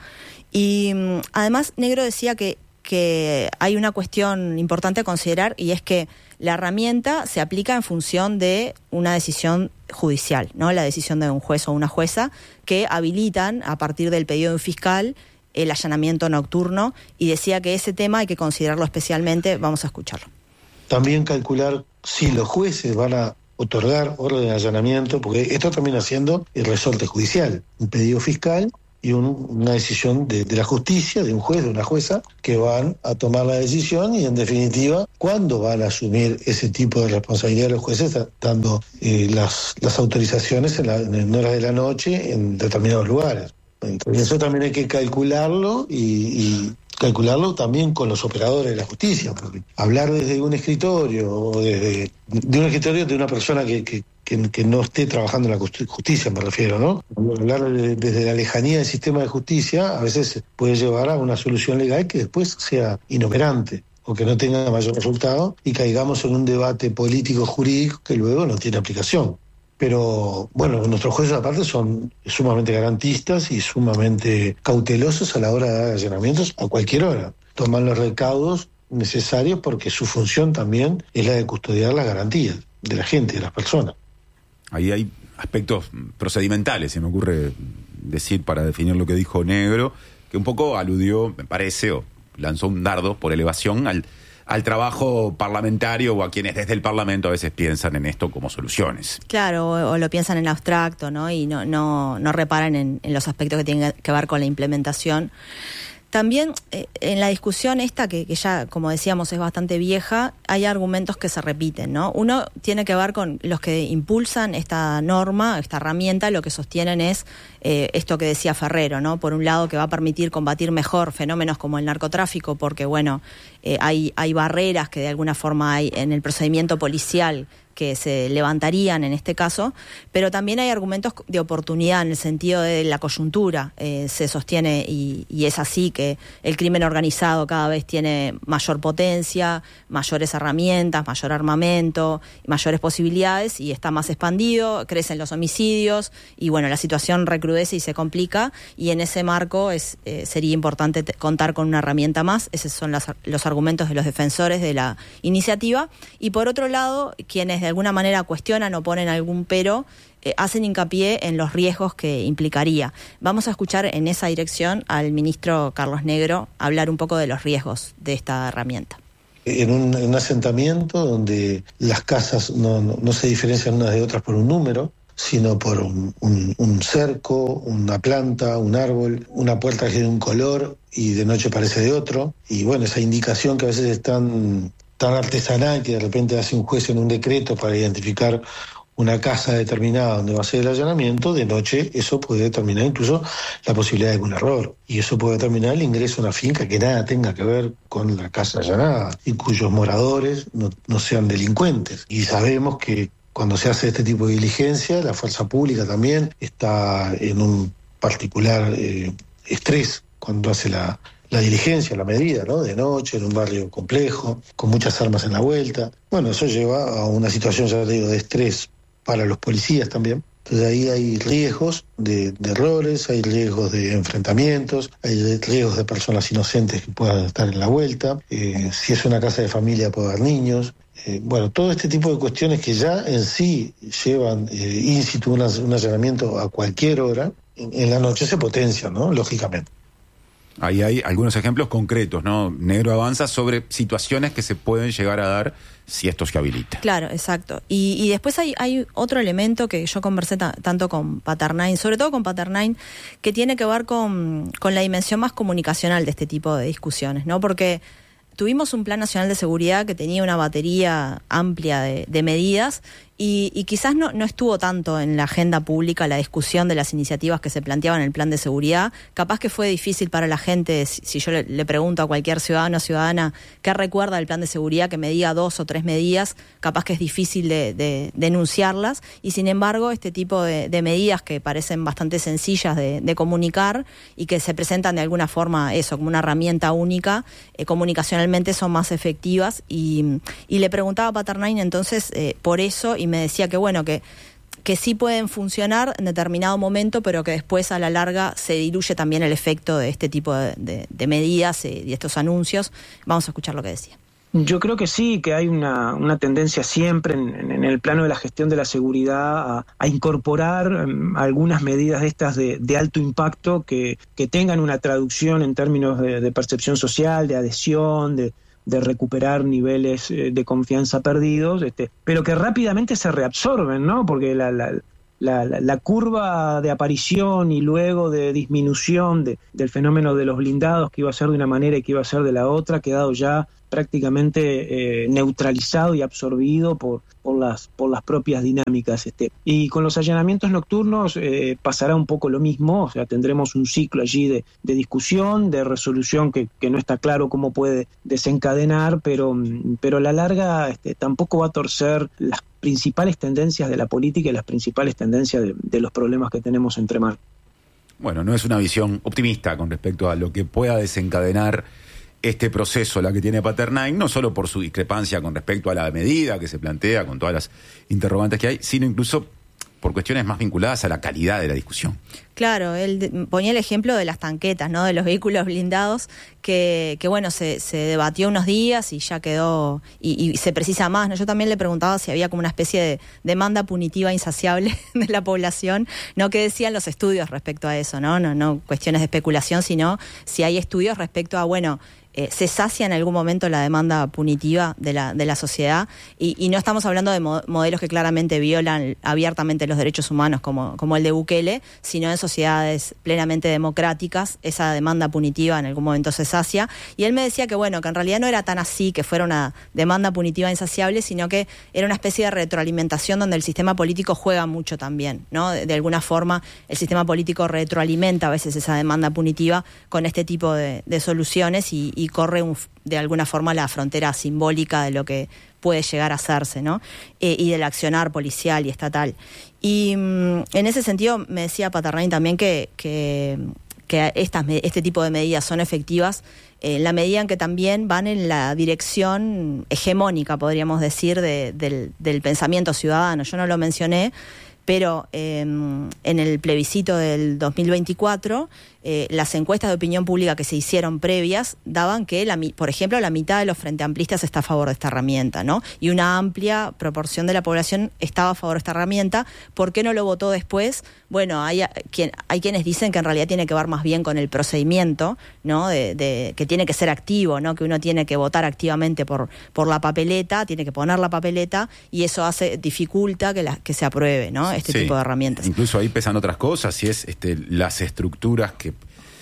Y um, además Negro decía que, que hay una cuestión importante a considerar, y es que la herramienta se aplica en función de una decisión judicial, ¿no? La decisión de un juez o una jueza que habilitan a partir del pedido de un fiscal el allanamiento nocturno, y decía que ese tema hay que considerarlo especialmente. Vamos a escucharlo. También calcular si los jueces van a otorgar orden de allanamiento, porque esto termina siendo el resorte judicial, un pedido fiscal y un, una decisión de, de la justicia, de un juez, de una jueza, que van a tomar la decisión, y en definitiva, ¿cuándo van a asumir ese tipo de responsabilidad los jueces, dando eh, las, las autorizaciones en, la, en horas de la noche en determinados lugares? Entonces eso también hay que calcularlo, y, y calcularlo también con los operadores de la justicia, porque hablar desde un escritorio o desde de un escritorio de una persona que, que, que, que no esté trabajando en la justicia, me refiero, ¿no? Hablar de, desde la lejanía del sistema de justicia a veces puede llevar a una solución legal que después sea inoperante o que no tenga mayor resultado, y caigamos en un debate político-jurídico que luego no tiene aplicación. Pero, bueno, nuestros jueces aparte son sumamente garantistas y sumamente cautelosos a la hora de dar allanamientos a cualquier hora. Toman los recaudos necesarios porque su función también es la de custodiar las garantías de la gente, de las personas. Ahí hay aspectos procedimentales, se me ocurre decir, para definir lo que dijo Negro, que un poco aludió, me parece, o lanzó un dardo por elevación al... al trabajo parlamentario, o a quienes desde el Parlamento a veces piensan en esto como soluciones. Claro, o, o lo piensan en abstracto, ¿no? Y no, no, no reparan en, en los aspectos que tienen que ver con la implementación. También eh, en la discusión esta, que, que ya, como decíamos, es bastante vieja, hay argumentos que se repiten, ¿no? Uno tiene que ver con los que impulsan esta norma, esta herramienta, lo que sostienen es eh, esto que decía Ferrero, ¿no? Por un lado, que va a permitir combatir mejor fenómenos como el narcotráfico, porque, bueno, eh, hay, hay barreras que de alguna forma hay en el procedimiento policial que se levantarían en este caso, pero también hay argumentos de oportunidad en el sentido de la coyuntura. Eh, se sostiene, y, y es así, que el crimen organizado cada vez tiene mayor potencia, mayores herramientas, mayor armamento, mayores posibilidades, y está más expandido, crecen los homicidios, y bueno, la situación recrudece y se complica, y en ese marco es eh, sería importante te- contar con una herramienta más. Esos son las, los argumentos de los defensores de la iniciativa. Y por otro lado, quienes de alguna manera cuestionan o ponen algún pero, eh, hacen hincapié en los riesgos que implicaría. Vamos a escuchar en esa dirección al ministro Carlos Negro hablar un poco de los riesgos de esta herramienta. En un, en un asentamiento donde las casas no, no, no se diferencian unas de otras por un número, sino por un, un, un cerco, una planta, un árbol, una puerta que es de un color y de noche parece de otro. Y bueno, esa indicación que a veces es tan, tan artesanal que de repente hace un juez en un decreto para identificar una casa determinada donde va a ser el allanamiento, de noche eso puede determinar incluso la posibilidad de un error. Y eso puede determinar el ingreso a una finca que nada tenga que ver con la casa allanada y cuyos moradores no, no sean delincuentes. Y sabemos que cuando se hace este tipo de diligencia, la fuerza pública también está en un particular eh, estrés cuando hace la, la diligencia, la medida, ¿no? De noche, en un barrio complejo, con muchas armas en la vuelta. Bueno, eso lleva a una situación, ya te digo, de estrés para los policías también. Entonces ahí hay riesgos de, de errores, hay riesgos de enfrentamientos, hay riesgos de personas inocentes que puedan estar en la vuelta. Eh, si es una casa de familia puede haber niños. Eh, bueno, todo este tipo de cuestiones que ya en sí llevan eh, in situ una, un allanamiento a cualquier hora, en, en la noche se potencian, ¿no? Lógicamente. Ahí hay algunos ejemplos concretos, ¿no? Negro avanza sobre situaciones que se pueden llegar a dar si esto se habilita. Claro, exacto. Y, y después hay, hay otro elemento que yo conversé ta- tanto con Paternine, sobre todo con Paternine, que tiene que ver con, con la dimensión más comunicacional de este tipo de discusiones, ¿no? Porque tuvimos un Plan Nacional de Seguridad que tenía una batería amplia de, de medidas, Y, y quizás no, no estuvo tanto en la agenda pública la discusión de las iniciativas que se planteaban en el plan de seguridad. Capaz que fue difícil para la gente, si, si yo le, le pregunto a cualquier ciudadano o ciudadana qué recuerda del plan de seguridad, que me diga dos o tres medidas, capaz que es difícil de, de, de enunciarlas. Y sin embargo, este tipo de, de medidas que parecen bastante sencillas de, de comunicar y que se presentan de alguna forma, eso, como una herramienta única, eh, comunicacionalmente son más efectivas. Y, y le preguntaba a Paternain entonces eh, por eso, y me decía que bueno, que, que sí pueden funcionar en determinado momento, pero que después a la larga se diluye también el efecto de este tipo de, de, de medidas y de estos anuncios. Vamos a escuchar lo que decía. Yo creo que sí, que hay una, una tendencia siempre en, en el plano de la gestión de la seguridad a, a incorporar um, algunas medidas de estas de, de alto impacto que, que tengan una traducción en términos de, de percepción social, de adhesión, de de recuperar niveles de confianza perdidos, este, pero que rápidamente se reabsorben, ¿no? Porque la, la, la, la curva de aparición y luego de disminución de, del fenómeno de los blindados, que iba a ser de una manera y que iba a ser de la otra, ha quedado ya prácticamente eh, neutralizado y absorbido por, por, las, por las propias dinámicas. Este. Y con los allanamientos nocturnos eh, pasará un poco lo mismo, o sea, tendremos un ciclo allí de, de discusión, de resolución que, que no está claro cómo puede desencadenar, pero, pero a la larga este, tampoco va a torcer las principales tendencias de la política y las principales tendencias de, de los problemas que tenemos entre manos. Bueno, no es una visión optimista con respecto a lo que pueda desencadenar este proceso, la que tiene Paternain, no solo por su discrepancia con respecto a la medida que se plantea, con todas las interrogantes que hay, sino incluso por cuestiones más vinculadas a la calidad de la discusión. Claro, él ponía el ejemplo de las tanquetas, ¿no? De los vehículos blindados, que, que bueno, se, se debatió unos días y ya quedó, y, y se precisa más, ¿no? Yo también le preguntaba si había como una especie de demanda punitiva insaciable de la población, ¿no? ¿Qué decían los estudios respecto a eso, no? No, no cuestiones de especulación, sino si hay estudios respecto a, bueno, Eh, se sacia en algún momento la demanda punitiva de la, de la sociedad y, y no estamos hablando de mo- modelos que claramente violan abiertamente los derechos humanos como, como el de Bukele, sino en sociedades plenamente democráticas esa demanda punitiva en algún momento se sacia. Y él me decía que bueno, que en realidad no era tan así, que fuera una demanda punitiva insaciable, sino que era una especie de retroalimentación donde el sistema político juega mucho también, ¿no? De, de alguna forma el sistema político retroalimenta a veces esa demanda punitiva con este tipo de, de soluciones y, y y corre un, de alguna forma la frontera simbólica de lo que puede llegar a hacerse, ¿no? Eh, y del accionar policial y estatal. Y mm, en ese sentido me decía Paternain también que, que, que estas, este tipo de medidas son efectivas en la medida en que también van en la dirección hegemónica, podríamos decir, de, del, del pensamiento ciudadano. Yo no lo mencioné, pero eh, en el plebiscito del dos mil veinticuatro, eh, las encuestas de opinión pública que se hicieron previas daban que, la, por ejemplo, la mitad de los frente amplistas está a favor de esta herramienta, ¿no? Y una amplia proporción de la población estaba a favor de esta herramienta. ¿Por qué no lo votó después? Bueno, hay, quien, hay quienes dicen que en realidad tiene que ver más bien con el procedimiento, ¿no? De, de, que tiene que ser activo, ¿no? Que uno tiene que votar activamente por, por la papeleta, tiene que poner la papeleta y eso hace dificulta que, la, que se apruebe, ¿no? Este sí, tipo de herramientas. Incluso ahí pesan otras cosas, y es este, las estructuras que,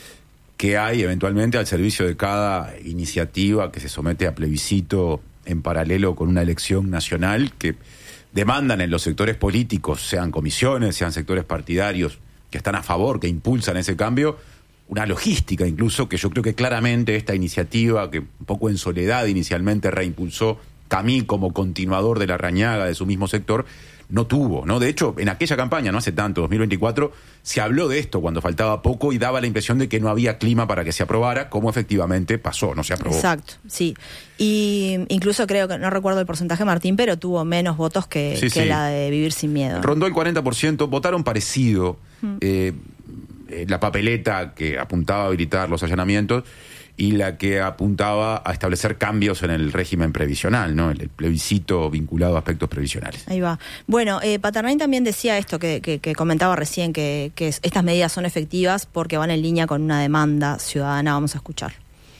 que hay eventualmente al servicio de cada iniciativa que se somete a plebiscito en paralelo con una elección nacional, que demandan en los sectores políticos, sean comisiones, sean sectores partidarios, que están a favor, que impulsan ese cambio, una logística incluso, que yo creo que claramente esta iniciativa, que un poco en soledad inicialmente reimpulsó Camí como continuador de la Larrañaga, de su mismo sector, no tuvo, ¿no? De hecho, en aquella campaña, no hace tanto, dos mil veinticuatro, se habló de esto cuando faltaba poco y daba la impresión de que no había clima para que se aprobara, como efectivamente pasó, no se aprobó. Exacto, sí. Y incluso creo que, no recuerdo el porcentaje, Martín, pero tuvo menos votos que, sí, que sí. la de Vivir Sin Miedo. Rondó el cuarenta por ciento, votaron parecido. Hmm. Eh, la papeleta que apuntaba a habilitar los allanamientos y la que apuntaba a establecer cambios en el régimen previsional, ¿no? El, el plebiscito vinculado a aspectos previsionales. Ahí va. Bueno, eh, Paternain también decía esto que, que, que comentaba recién, que, que estas medidas son efectivas porque van en línea con una demanda ciudadana. Vamos a escuchar.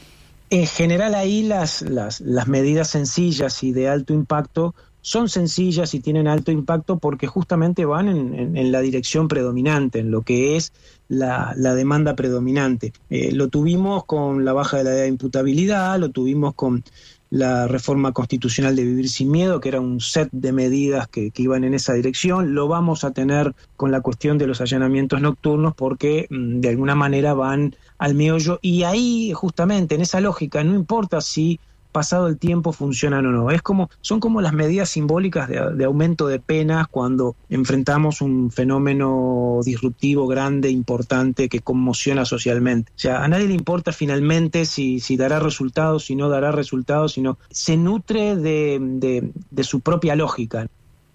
En general ahí las, las, las medidas sencillas y de alto impacto son sencillas y tienen alto impacto porque justamente van en, en, en la dirección predominante, en lo que es la, la demanda predominante. Eh, lo tuvimos con la baja de la edad de imputabilidad, lo tuvimos con, la reforma constitucional de Vivir Sin Miedo, que era un set de medidas que, que iban en esa dirección. Lo vamos a tener con la cuestión de los allanamientos nocturnos porque mmm, de alguna manera van al meollo, y ahí justamente en esa lógica no importa si pasado el tiempo funcionan o no, es como, son como las medidas simbólicas de, de aumento de penas cuando enfrentamos un fenómeno disruptivo grande, importante, que conmociona socialmente. O sea, a nadie le importa finalmente si, si dará resultados, si no dará resultados, sino se nutre de, de, de su propia lógica.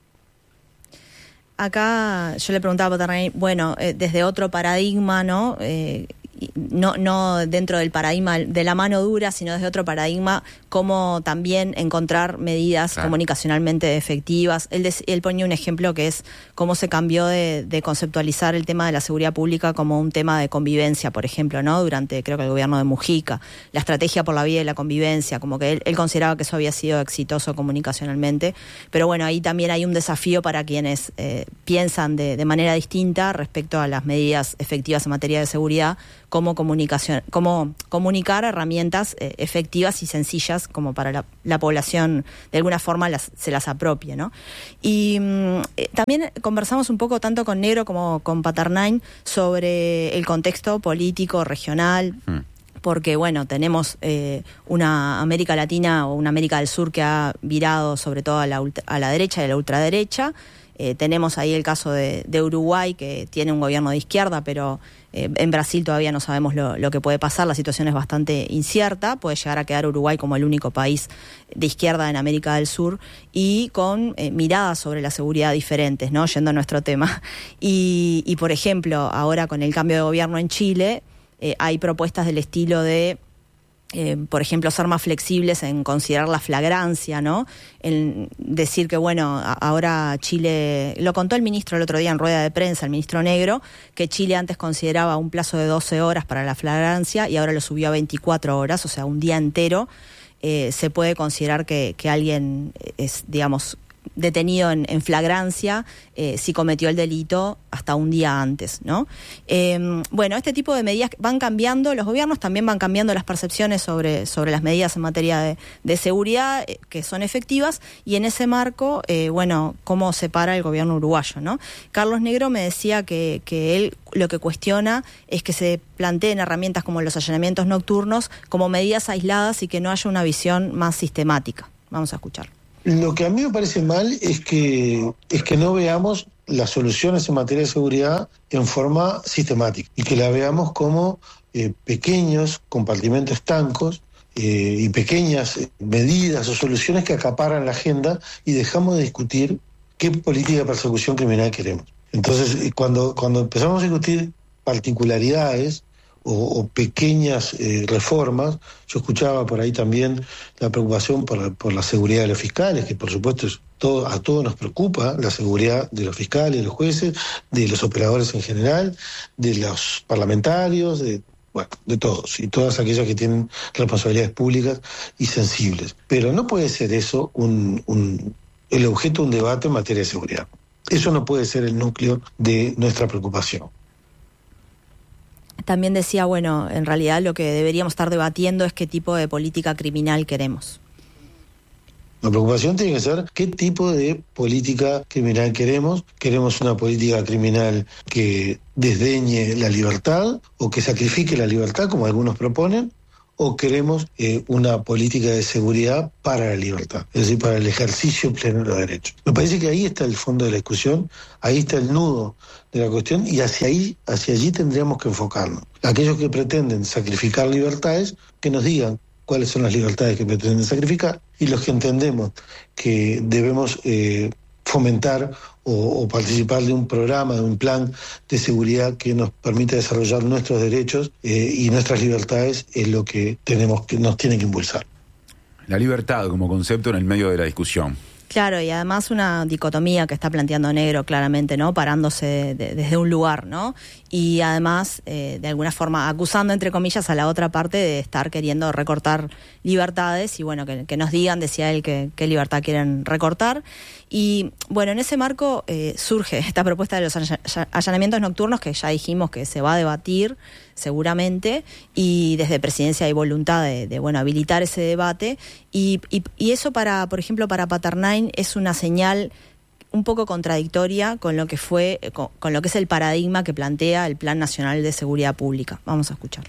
Acá yo le preguntaba a Paternay, bueno, eh, desde otro paradigma, ¿no? Eh, No, no dentro del paradigma de la mano dura, sino desde otro paradigma, cómo también encontrar medidas claro. comunicacionalmente efectivas. Él, des, él ponía un ejemplo que es cómo se cambió de, de conceptualizar el tema de la seguridad pública como un tema de convivencia, por ejemplo, ¿no? Durante, creo que el gobierno de Mujica, la estrategia por la vida y la convivencia, como que él, él consideraba que eso había sido exitoso comunicacionalmente. Pero bueno, ahí también hay un desafío para quienes eh, piensan de, de manera distinta respecto a las medidas efectivas en materia de seguridad, cómo comunicación, cómo comunicar herramientas eh, efectivas y sencillas como para la, la población de alguna forma las, se las apropie, ¿no? Y eh, también conversamos un poco tanto con Negro como con Paternay sobre el contexto político regional. Mm. Porque, bueno, tenemos eh, una América Latina o una América del Sur que ha virado sobre todo a la, a la derecha y a la ultraderecha. Eh, tenemos ahí el caso de, de Uruguay, que tiene un gobierno de izquierda, pero eh, en Brasil todavía no sabemos lo, lo que puede pasar. La situación es bastante incierta. Puede llegar a quedar Uruguay como el único país de izquierda en América del Sur y con eh, miradas sobre la seguridad diferentes, ¿no? Yendo a nuestro tema. Y, y, por ejemplo, ahora con el cambio de gobierno en Chile, eh, hay propuestas del estilo de... Eh, por ejemplo, ser más flexibles en considerar la flagrancia, ¿no? En decir que, bueno, a- ahora Chile, lo contó el ministro el otro día en rueda de prensa, el ministro Negro, que Chile antes consideraba un plazo de doce horas para la flagrancia y ahora lo subió a veinticuatro horas, o sea, un día entero. Eh, se puede considerar que, que alguien es, digamos, detenido en, en flagrancia eh, si cometió el delito hasta un día antes, ¿no? Eh, bueno, este tipo de medidas van cambiando, los gobiernos también van cambiando las percepciones sobre, sobre las medidas en materia de, de seguridad eh, que son efectivas, y en ese marco, eh, bueno, cómo se para el gobierno uruguayo, ¿no? Carlos Negro me decía que, que él lo que cuestiona es que se planteen herramientas como los allanamientos nocturnos como medidas aisladas y que no haya una visión más sistemática. Vamos a escuchar. Lo que a mí me parece mal es que, es que no veamos las soluciones en materia de seguridad en forma sistemática y que la veamos como eh, pequeños compartimentos estancos eh, y pequeñas medidas o soluciones que acaparan la agenda y dejamos de discutir qué política de persecución criminal queremos. Entonces, cuando, cuando empezamos a discutir particularidades o, o pequeñas eh, reformas, yo escuchaba por ahí también la preocupación por, por la seguridad de los fiscales, que por supuesto es todo, a todos nos preocupa la seguridad de los fiscales, de los jueces, de los operadores en general, de los parlamentarios, de, bueno, de todos y todas aquellas que tienen responsabilidades públicas y sensibles. Pero no puede ser eso un, un, el objeto de un debate en materia de seguridad. Eso no puede ser el núcleo de nuestra preocupación. También decía, bueno, en realidad lo que deberíamos estar debatiendo es qué tipo de política criminal queremos. La preocupación tiene que ser qué tipo de política criminal queremos. ¿Queremos una política criminal que desdeñe la libertad o que sacrifique la libertad, como algunos proponen? ¿O queremos eh, una política de seguridad para la libertad, es decir, para el ejercicio pleno de los derechos? Me parece que ahí está el fondo de la discusión, ahí está el nudo de la cuestión, y hacia ahí, hacia allí tendríamos que enfocarnos. Aquellos que pretenden sacrificar libertades, que nos digan cuáles son las libertades que pretenden sacrificar, y los que entendemos que debemos eh, fomentar o, o participar de un programa, de un plan de seguridad que nos permita desarrollar nuestros derechos eh, y nuestras libertades, es lo que tenemos que nos tiene que impulsar. La libertad como concepto en el medio de la discusión. Claro, y además una dicotomía que está planteando Negro claramente, ¿no? Parándose de, de, desde un lugar, ¿no? Y además, eh, de alguna forma, acusando, entre comillas, a la otra parte de estar queriendo recortar libertades y, bueno, que, que nos digan, decía él, que qué libertad quieren recortar. Y bueno, en ese marco eh, surge esta propuesta de los allanamientos nocturnos, que ya dijimos que se va a debatir seguramente, y desde Presidencia hay voluntad de, de bueno, habilitar ese debate, y, y, y eso para, por ejemplo, para Paternain es una señal un poco contradictoria con lo que fue, con, con lo que es el paradigma que plantea el Plan Nacional de Seguridad Pública. Vamos a escuchar.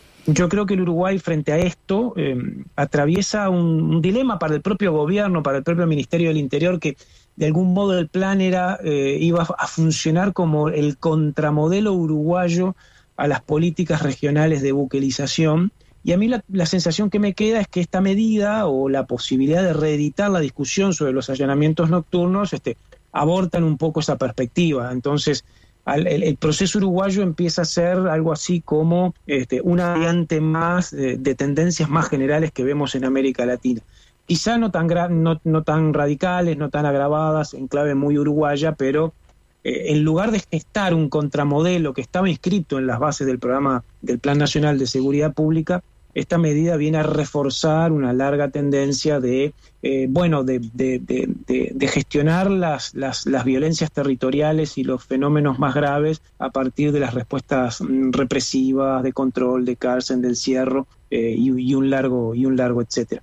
Yo creo que el Uruguay frente a esto eh, atraviesa un, un dilema para el propio gobierno, para el propio Ministerio del Interior, que de algún modo el plan era eh, iba a funcionar como el contramodelo uruguayo a las políticas regionales de buquelización. Y a mí la, la sensación que me queda es que esta medida o la posibilidad de reeditar la discusión sobre los allanamientos nocturnos este, abortan un poco esa perspectiva. Entonces, al, el, el proceso uruguayo empieza a ser algo así como este, una variante más de, de tendencias más generales que vemos en América Latina. Quizá no tan, gra- no, no tan radicales, no tan agravadas, en clave muy uruguaya, pero eh, en lugar de gestar un contramodelo que estaba inscrito en las bases del programa del Plan Nacional de Seguridad Pública, esta medida viene a reforzar una larga tendencia de, eh, bueno, de, de, de, de, de gestionar las, las, las violencias territoriales y los fenómenos más graves a partir de las respuestas mm, represivas, de control, de cárcel, del encierro eh, y, y un largo y un largo etcétera.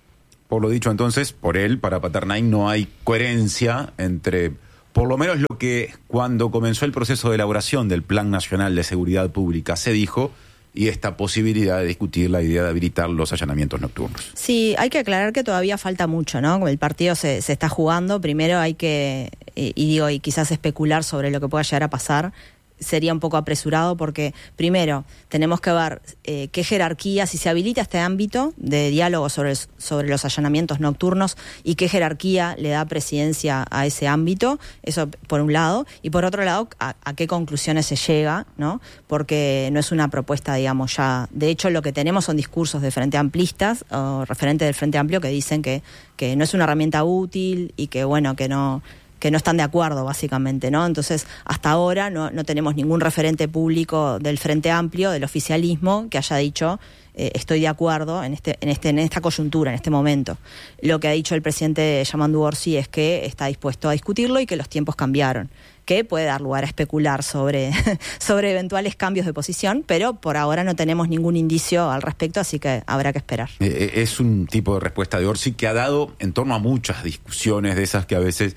Por lo dicho entonces, por él, para Paternain, no hay coherencia entre, por lo menos lo que cuando comenzó el proceso de elaboración del Plan Nacional de Seguridad Pública se dijo, y esta posibilidad de discutir la idea de habilitar los allanamientos nocturnos. Sí, hay que aclarar que todavía falta mucho, ¿no? El partido se, se está jugando, primero hay que, y, y digo, y quizás especular sobre lo que pueda llegar a pasar, sería un poco apresurado porque, primero, tenemos que ver eh, qué jerarquía, si se habilita este ámbito de diálogo sobre, sobre los allanamientos nocturnos y qué jerarquía le da presidencia a ese ámbito, eso por un lado, y por otro lado, a, a qué conclusiones se llega, ¿no? Porque no es una propuesta, digamos, ya... De hecho, lo que tenemos son discursos de Frente Amplistas o referentes del Frente Amplio que dicen que, que no es una herramienta útil y que, bueno, que no... que no están de acuerdo, básicamente, ¿no? Entonces, hasta ahora no, no tenemos ningún referente público del Frente Amplio, del oficialismo, que haya dicho eh, estoy de acuerdo en este, en este, en esta coyuntura, en este momento. Lo que ha dicho el presidente Yamandu Orsi es que está dispuesto a discutirlo y que los tiempos cambiaron, que puede dar lugar a especular sobre, sobre eventuales cambios de posición, pero por ahora no tenemos ningún indicio al respecto, así que habrá que esperar. Eh, es un tipo de respuesta de Orsi que ha dado en torno a muchas discusiones de esas que a veces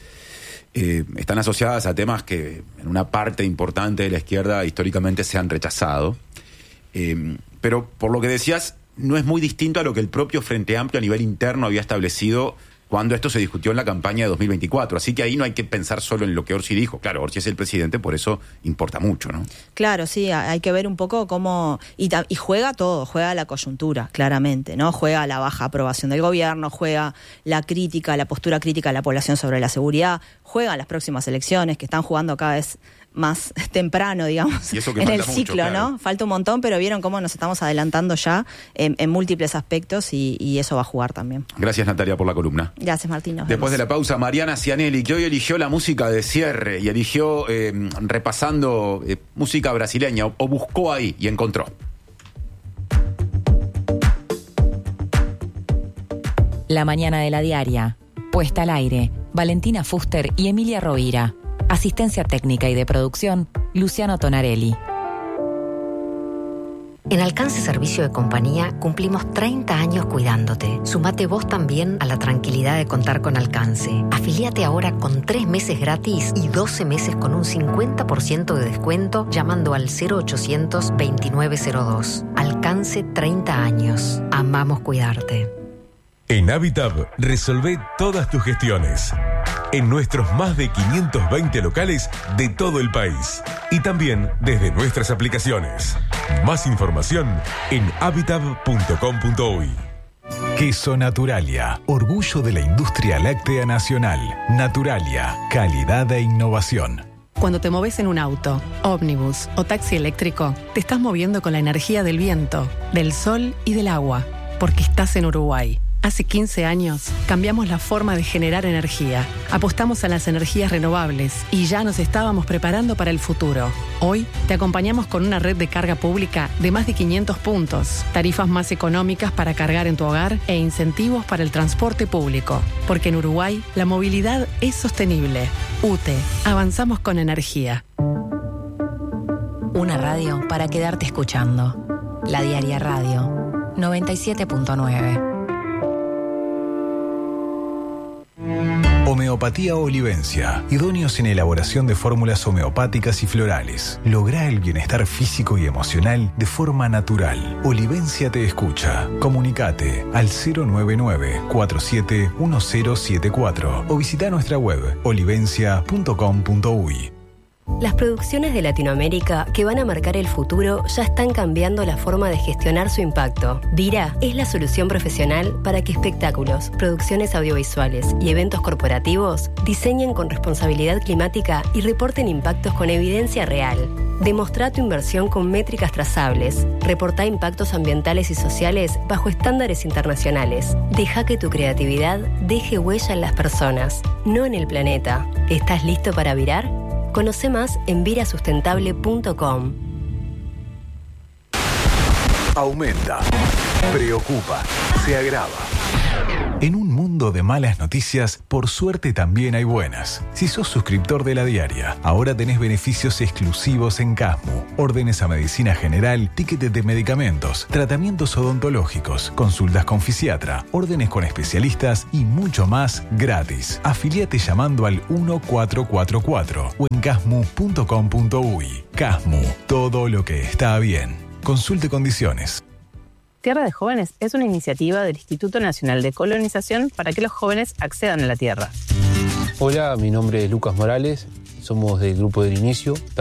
Eh, están asociadas a temas que en una parte importante de la izquierda históricamente se han rechazado. Eh, pero por lo que decías, no es muy distinto a lo que el propio Frente Amplio a nivel interno había establecido cuando esto se discutió en la campaña de dos mil veinticuatro. Así que ahí no hay que pensar solo en lo que Orsi dijo. Claro, Orsi es el presidente, por eso importa mucho, ¿no? Claro, sí, hay que ver un poco cómo... Y, y juega todo, juega la coyuntura, claramente, ¿no? Juega la baja aprobación del gobierno, juega la crítica, la postura crítica de la población sobre la seguridad, juega las próximas elecciones, que están jugando cada vez más temprano, digamos, en el ciclo, mucho, claro. ¿No? Falta un montón, pero vieron cómo nos estamos adelantando ya en, en múltiples aspectos y, y eso va a jugar también. Gracias, Natalia, por la columna. Gracias, Martín. Nos Después vemos. de la pausa, Mariana Cianelli, que hoy eligió la música de cierre y eligió eh, repasando eh, música brasileña, o, o buscó ahí y encontró. La mañana de la diaria. Puesta al aire. Valentina Fuster y Emilia Rovira. Asistencia técnica y de producción, Luciano Tonarelli. En Alcance Servicio de Compañía cumplimos treinta años cuidándote. Sumate vos también a la tranquilidad de contar con Alcance. Afiliate ahora con tres meses gratis y doce meses con un cincuenta por ciento de descuento llamando al cero ochocientos veintinueve cero dos. Alcance treinta años. Amamos cuidarte. En Habitab resolvé todas tus gestiones. En nuestros más de quinientos veinte locales de todo el país. Y también desde nuestras aplicaciones. Más información en habitab punto com punto uy. Queso Naturalia, orgullo de la industria láctea nacional. Naturalia, calidad e innovación. Cuando te moves en un auto, ómnibus o taxi eléctrico, te estás moviendo con la energía del viento, del sol y del agua, porque estás en Uruguay. Hace quince años cambiamos la forma de generar energía, apostamos a las energías renovables y ya nos estábamos preparando para el futuro. Hoy te acompañamos con una red de carga pública de más de quinientos puntos, tarifas más económicas para cargar en tu hogar e incentivos para el transporte público. Porque en Uruguay la movilidad es sostenible. U T E, avanzamos con energía. Una radio para quedarte escuchando. La Diaria Radio, noventa y siete punto nueve. Homeopatía Olivencia. Idóneos en elaboración de fórmulas homeopáticas y florales. Logra el bienestar físico y emocional de forma natural. Olivencia te escucha. Comunicate al cero nueve nueve, cuatro siete uno cero siete cuatro o visita nuestra web olivencia punto com punto uy. Las producciones de Latinoamérica que van a marcar el futuro ya están cambiando la forma de gestionar su impacto. Dira es la solución profesional para que espectáculos, producciones audiovisuales y eventos corporativos diseñen con responsabilidad climática y reporten impactos con evidencia real. Demostrá tu inversión con métricas trazables. Reportá impactos ambientales y sociales bajo estándares internacionales. Deja que tu creatividad deje huella en las personas, no en el planeta. ¿Estás listo para virar? Conoce más en virasustentable punto com. Aumenta, preocupa, se agrava. En un mundo de malas noticias, por suerte también hay buenas. Si sos suscriptor de La Diaria, ahora tenés beneficios exclusivos en Casmu. Órdenes a medicina general, tickets de medicamentos, tratamientos odontológicos, consultas con fisiatra, órdenes con especialistas y mucho más gratis. Afiliate llamando al uno cuatro cuatro cuatro o en casmu punto com punto uy. Casmu, todo lo que está bien. Consulte condiciones. Tierra de Jóvenes es una iniciativa del Instituto Nacional de Colonización para que los jóvenes accedan a la tierra. Hola, mi nombre es Lucas Morales, somos del Grupo del Inicio.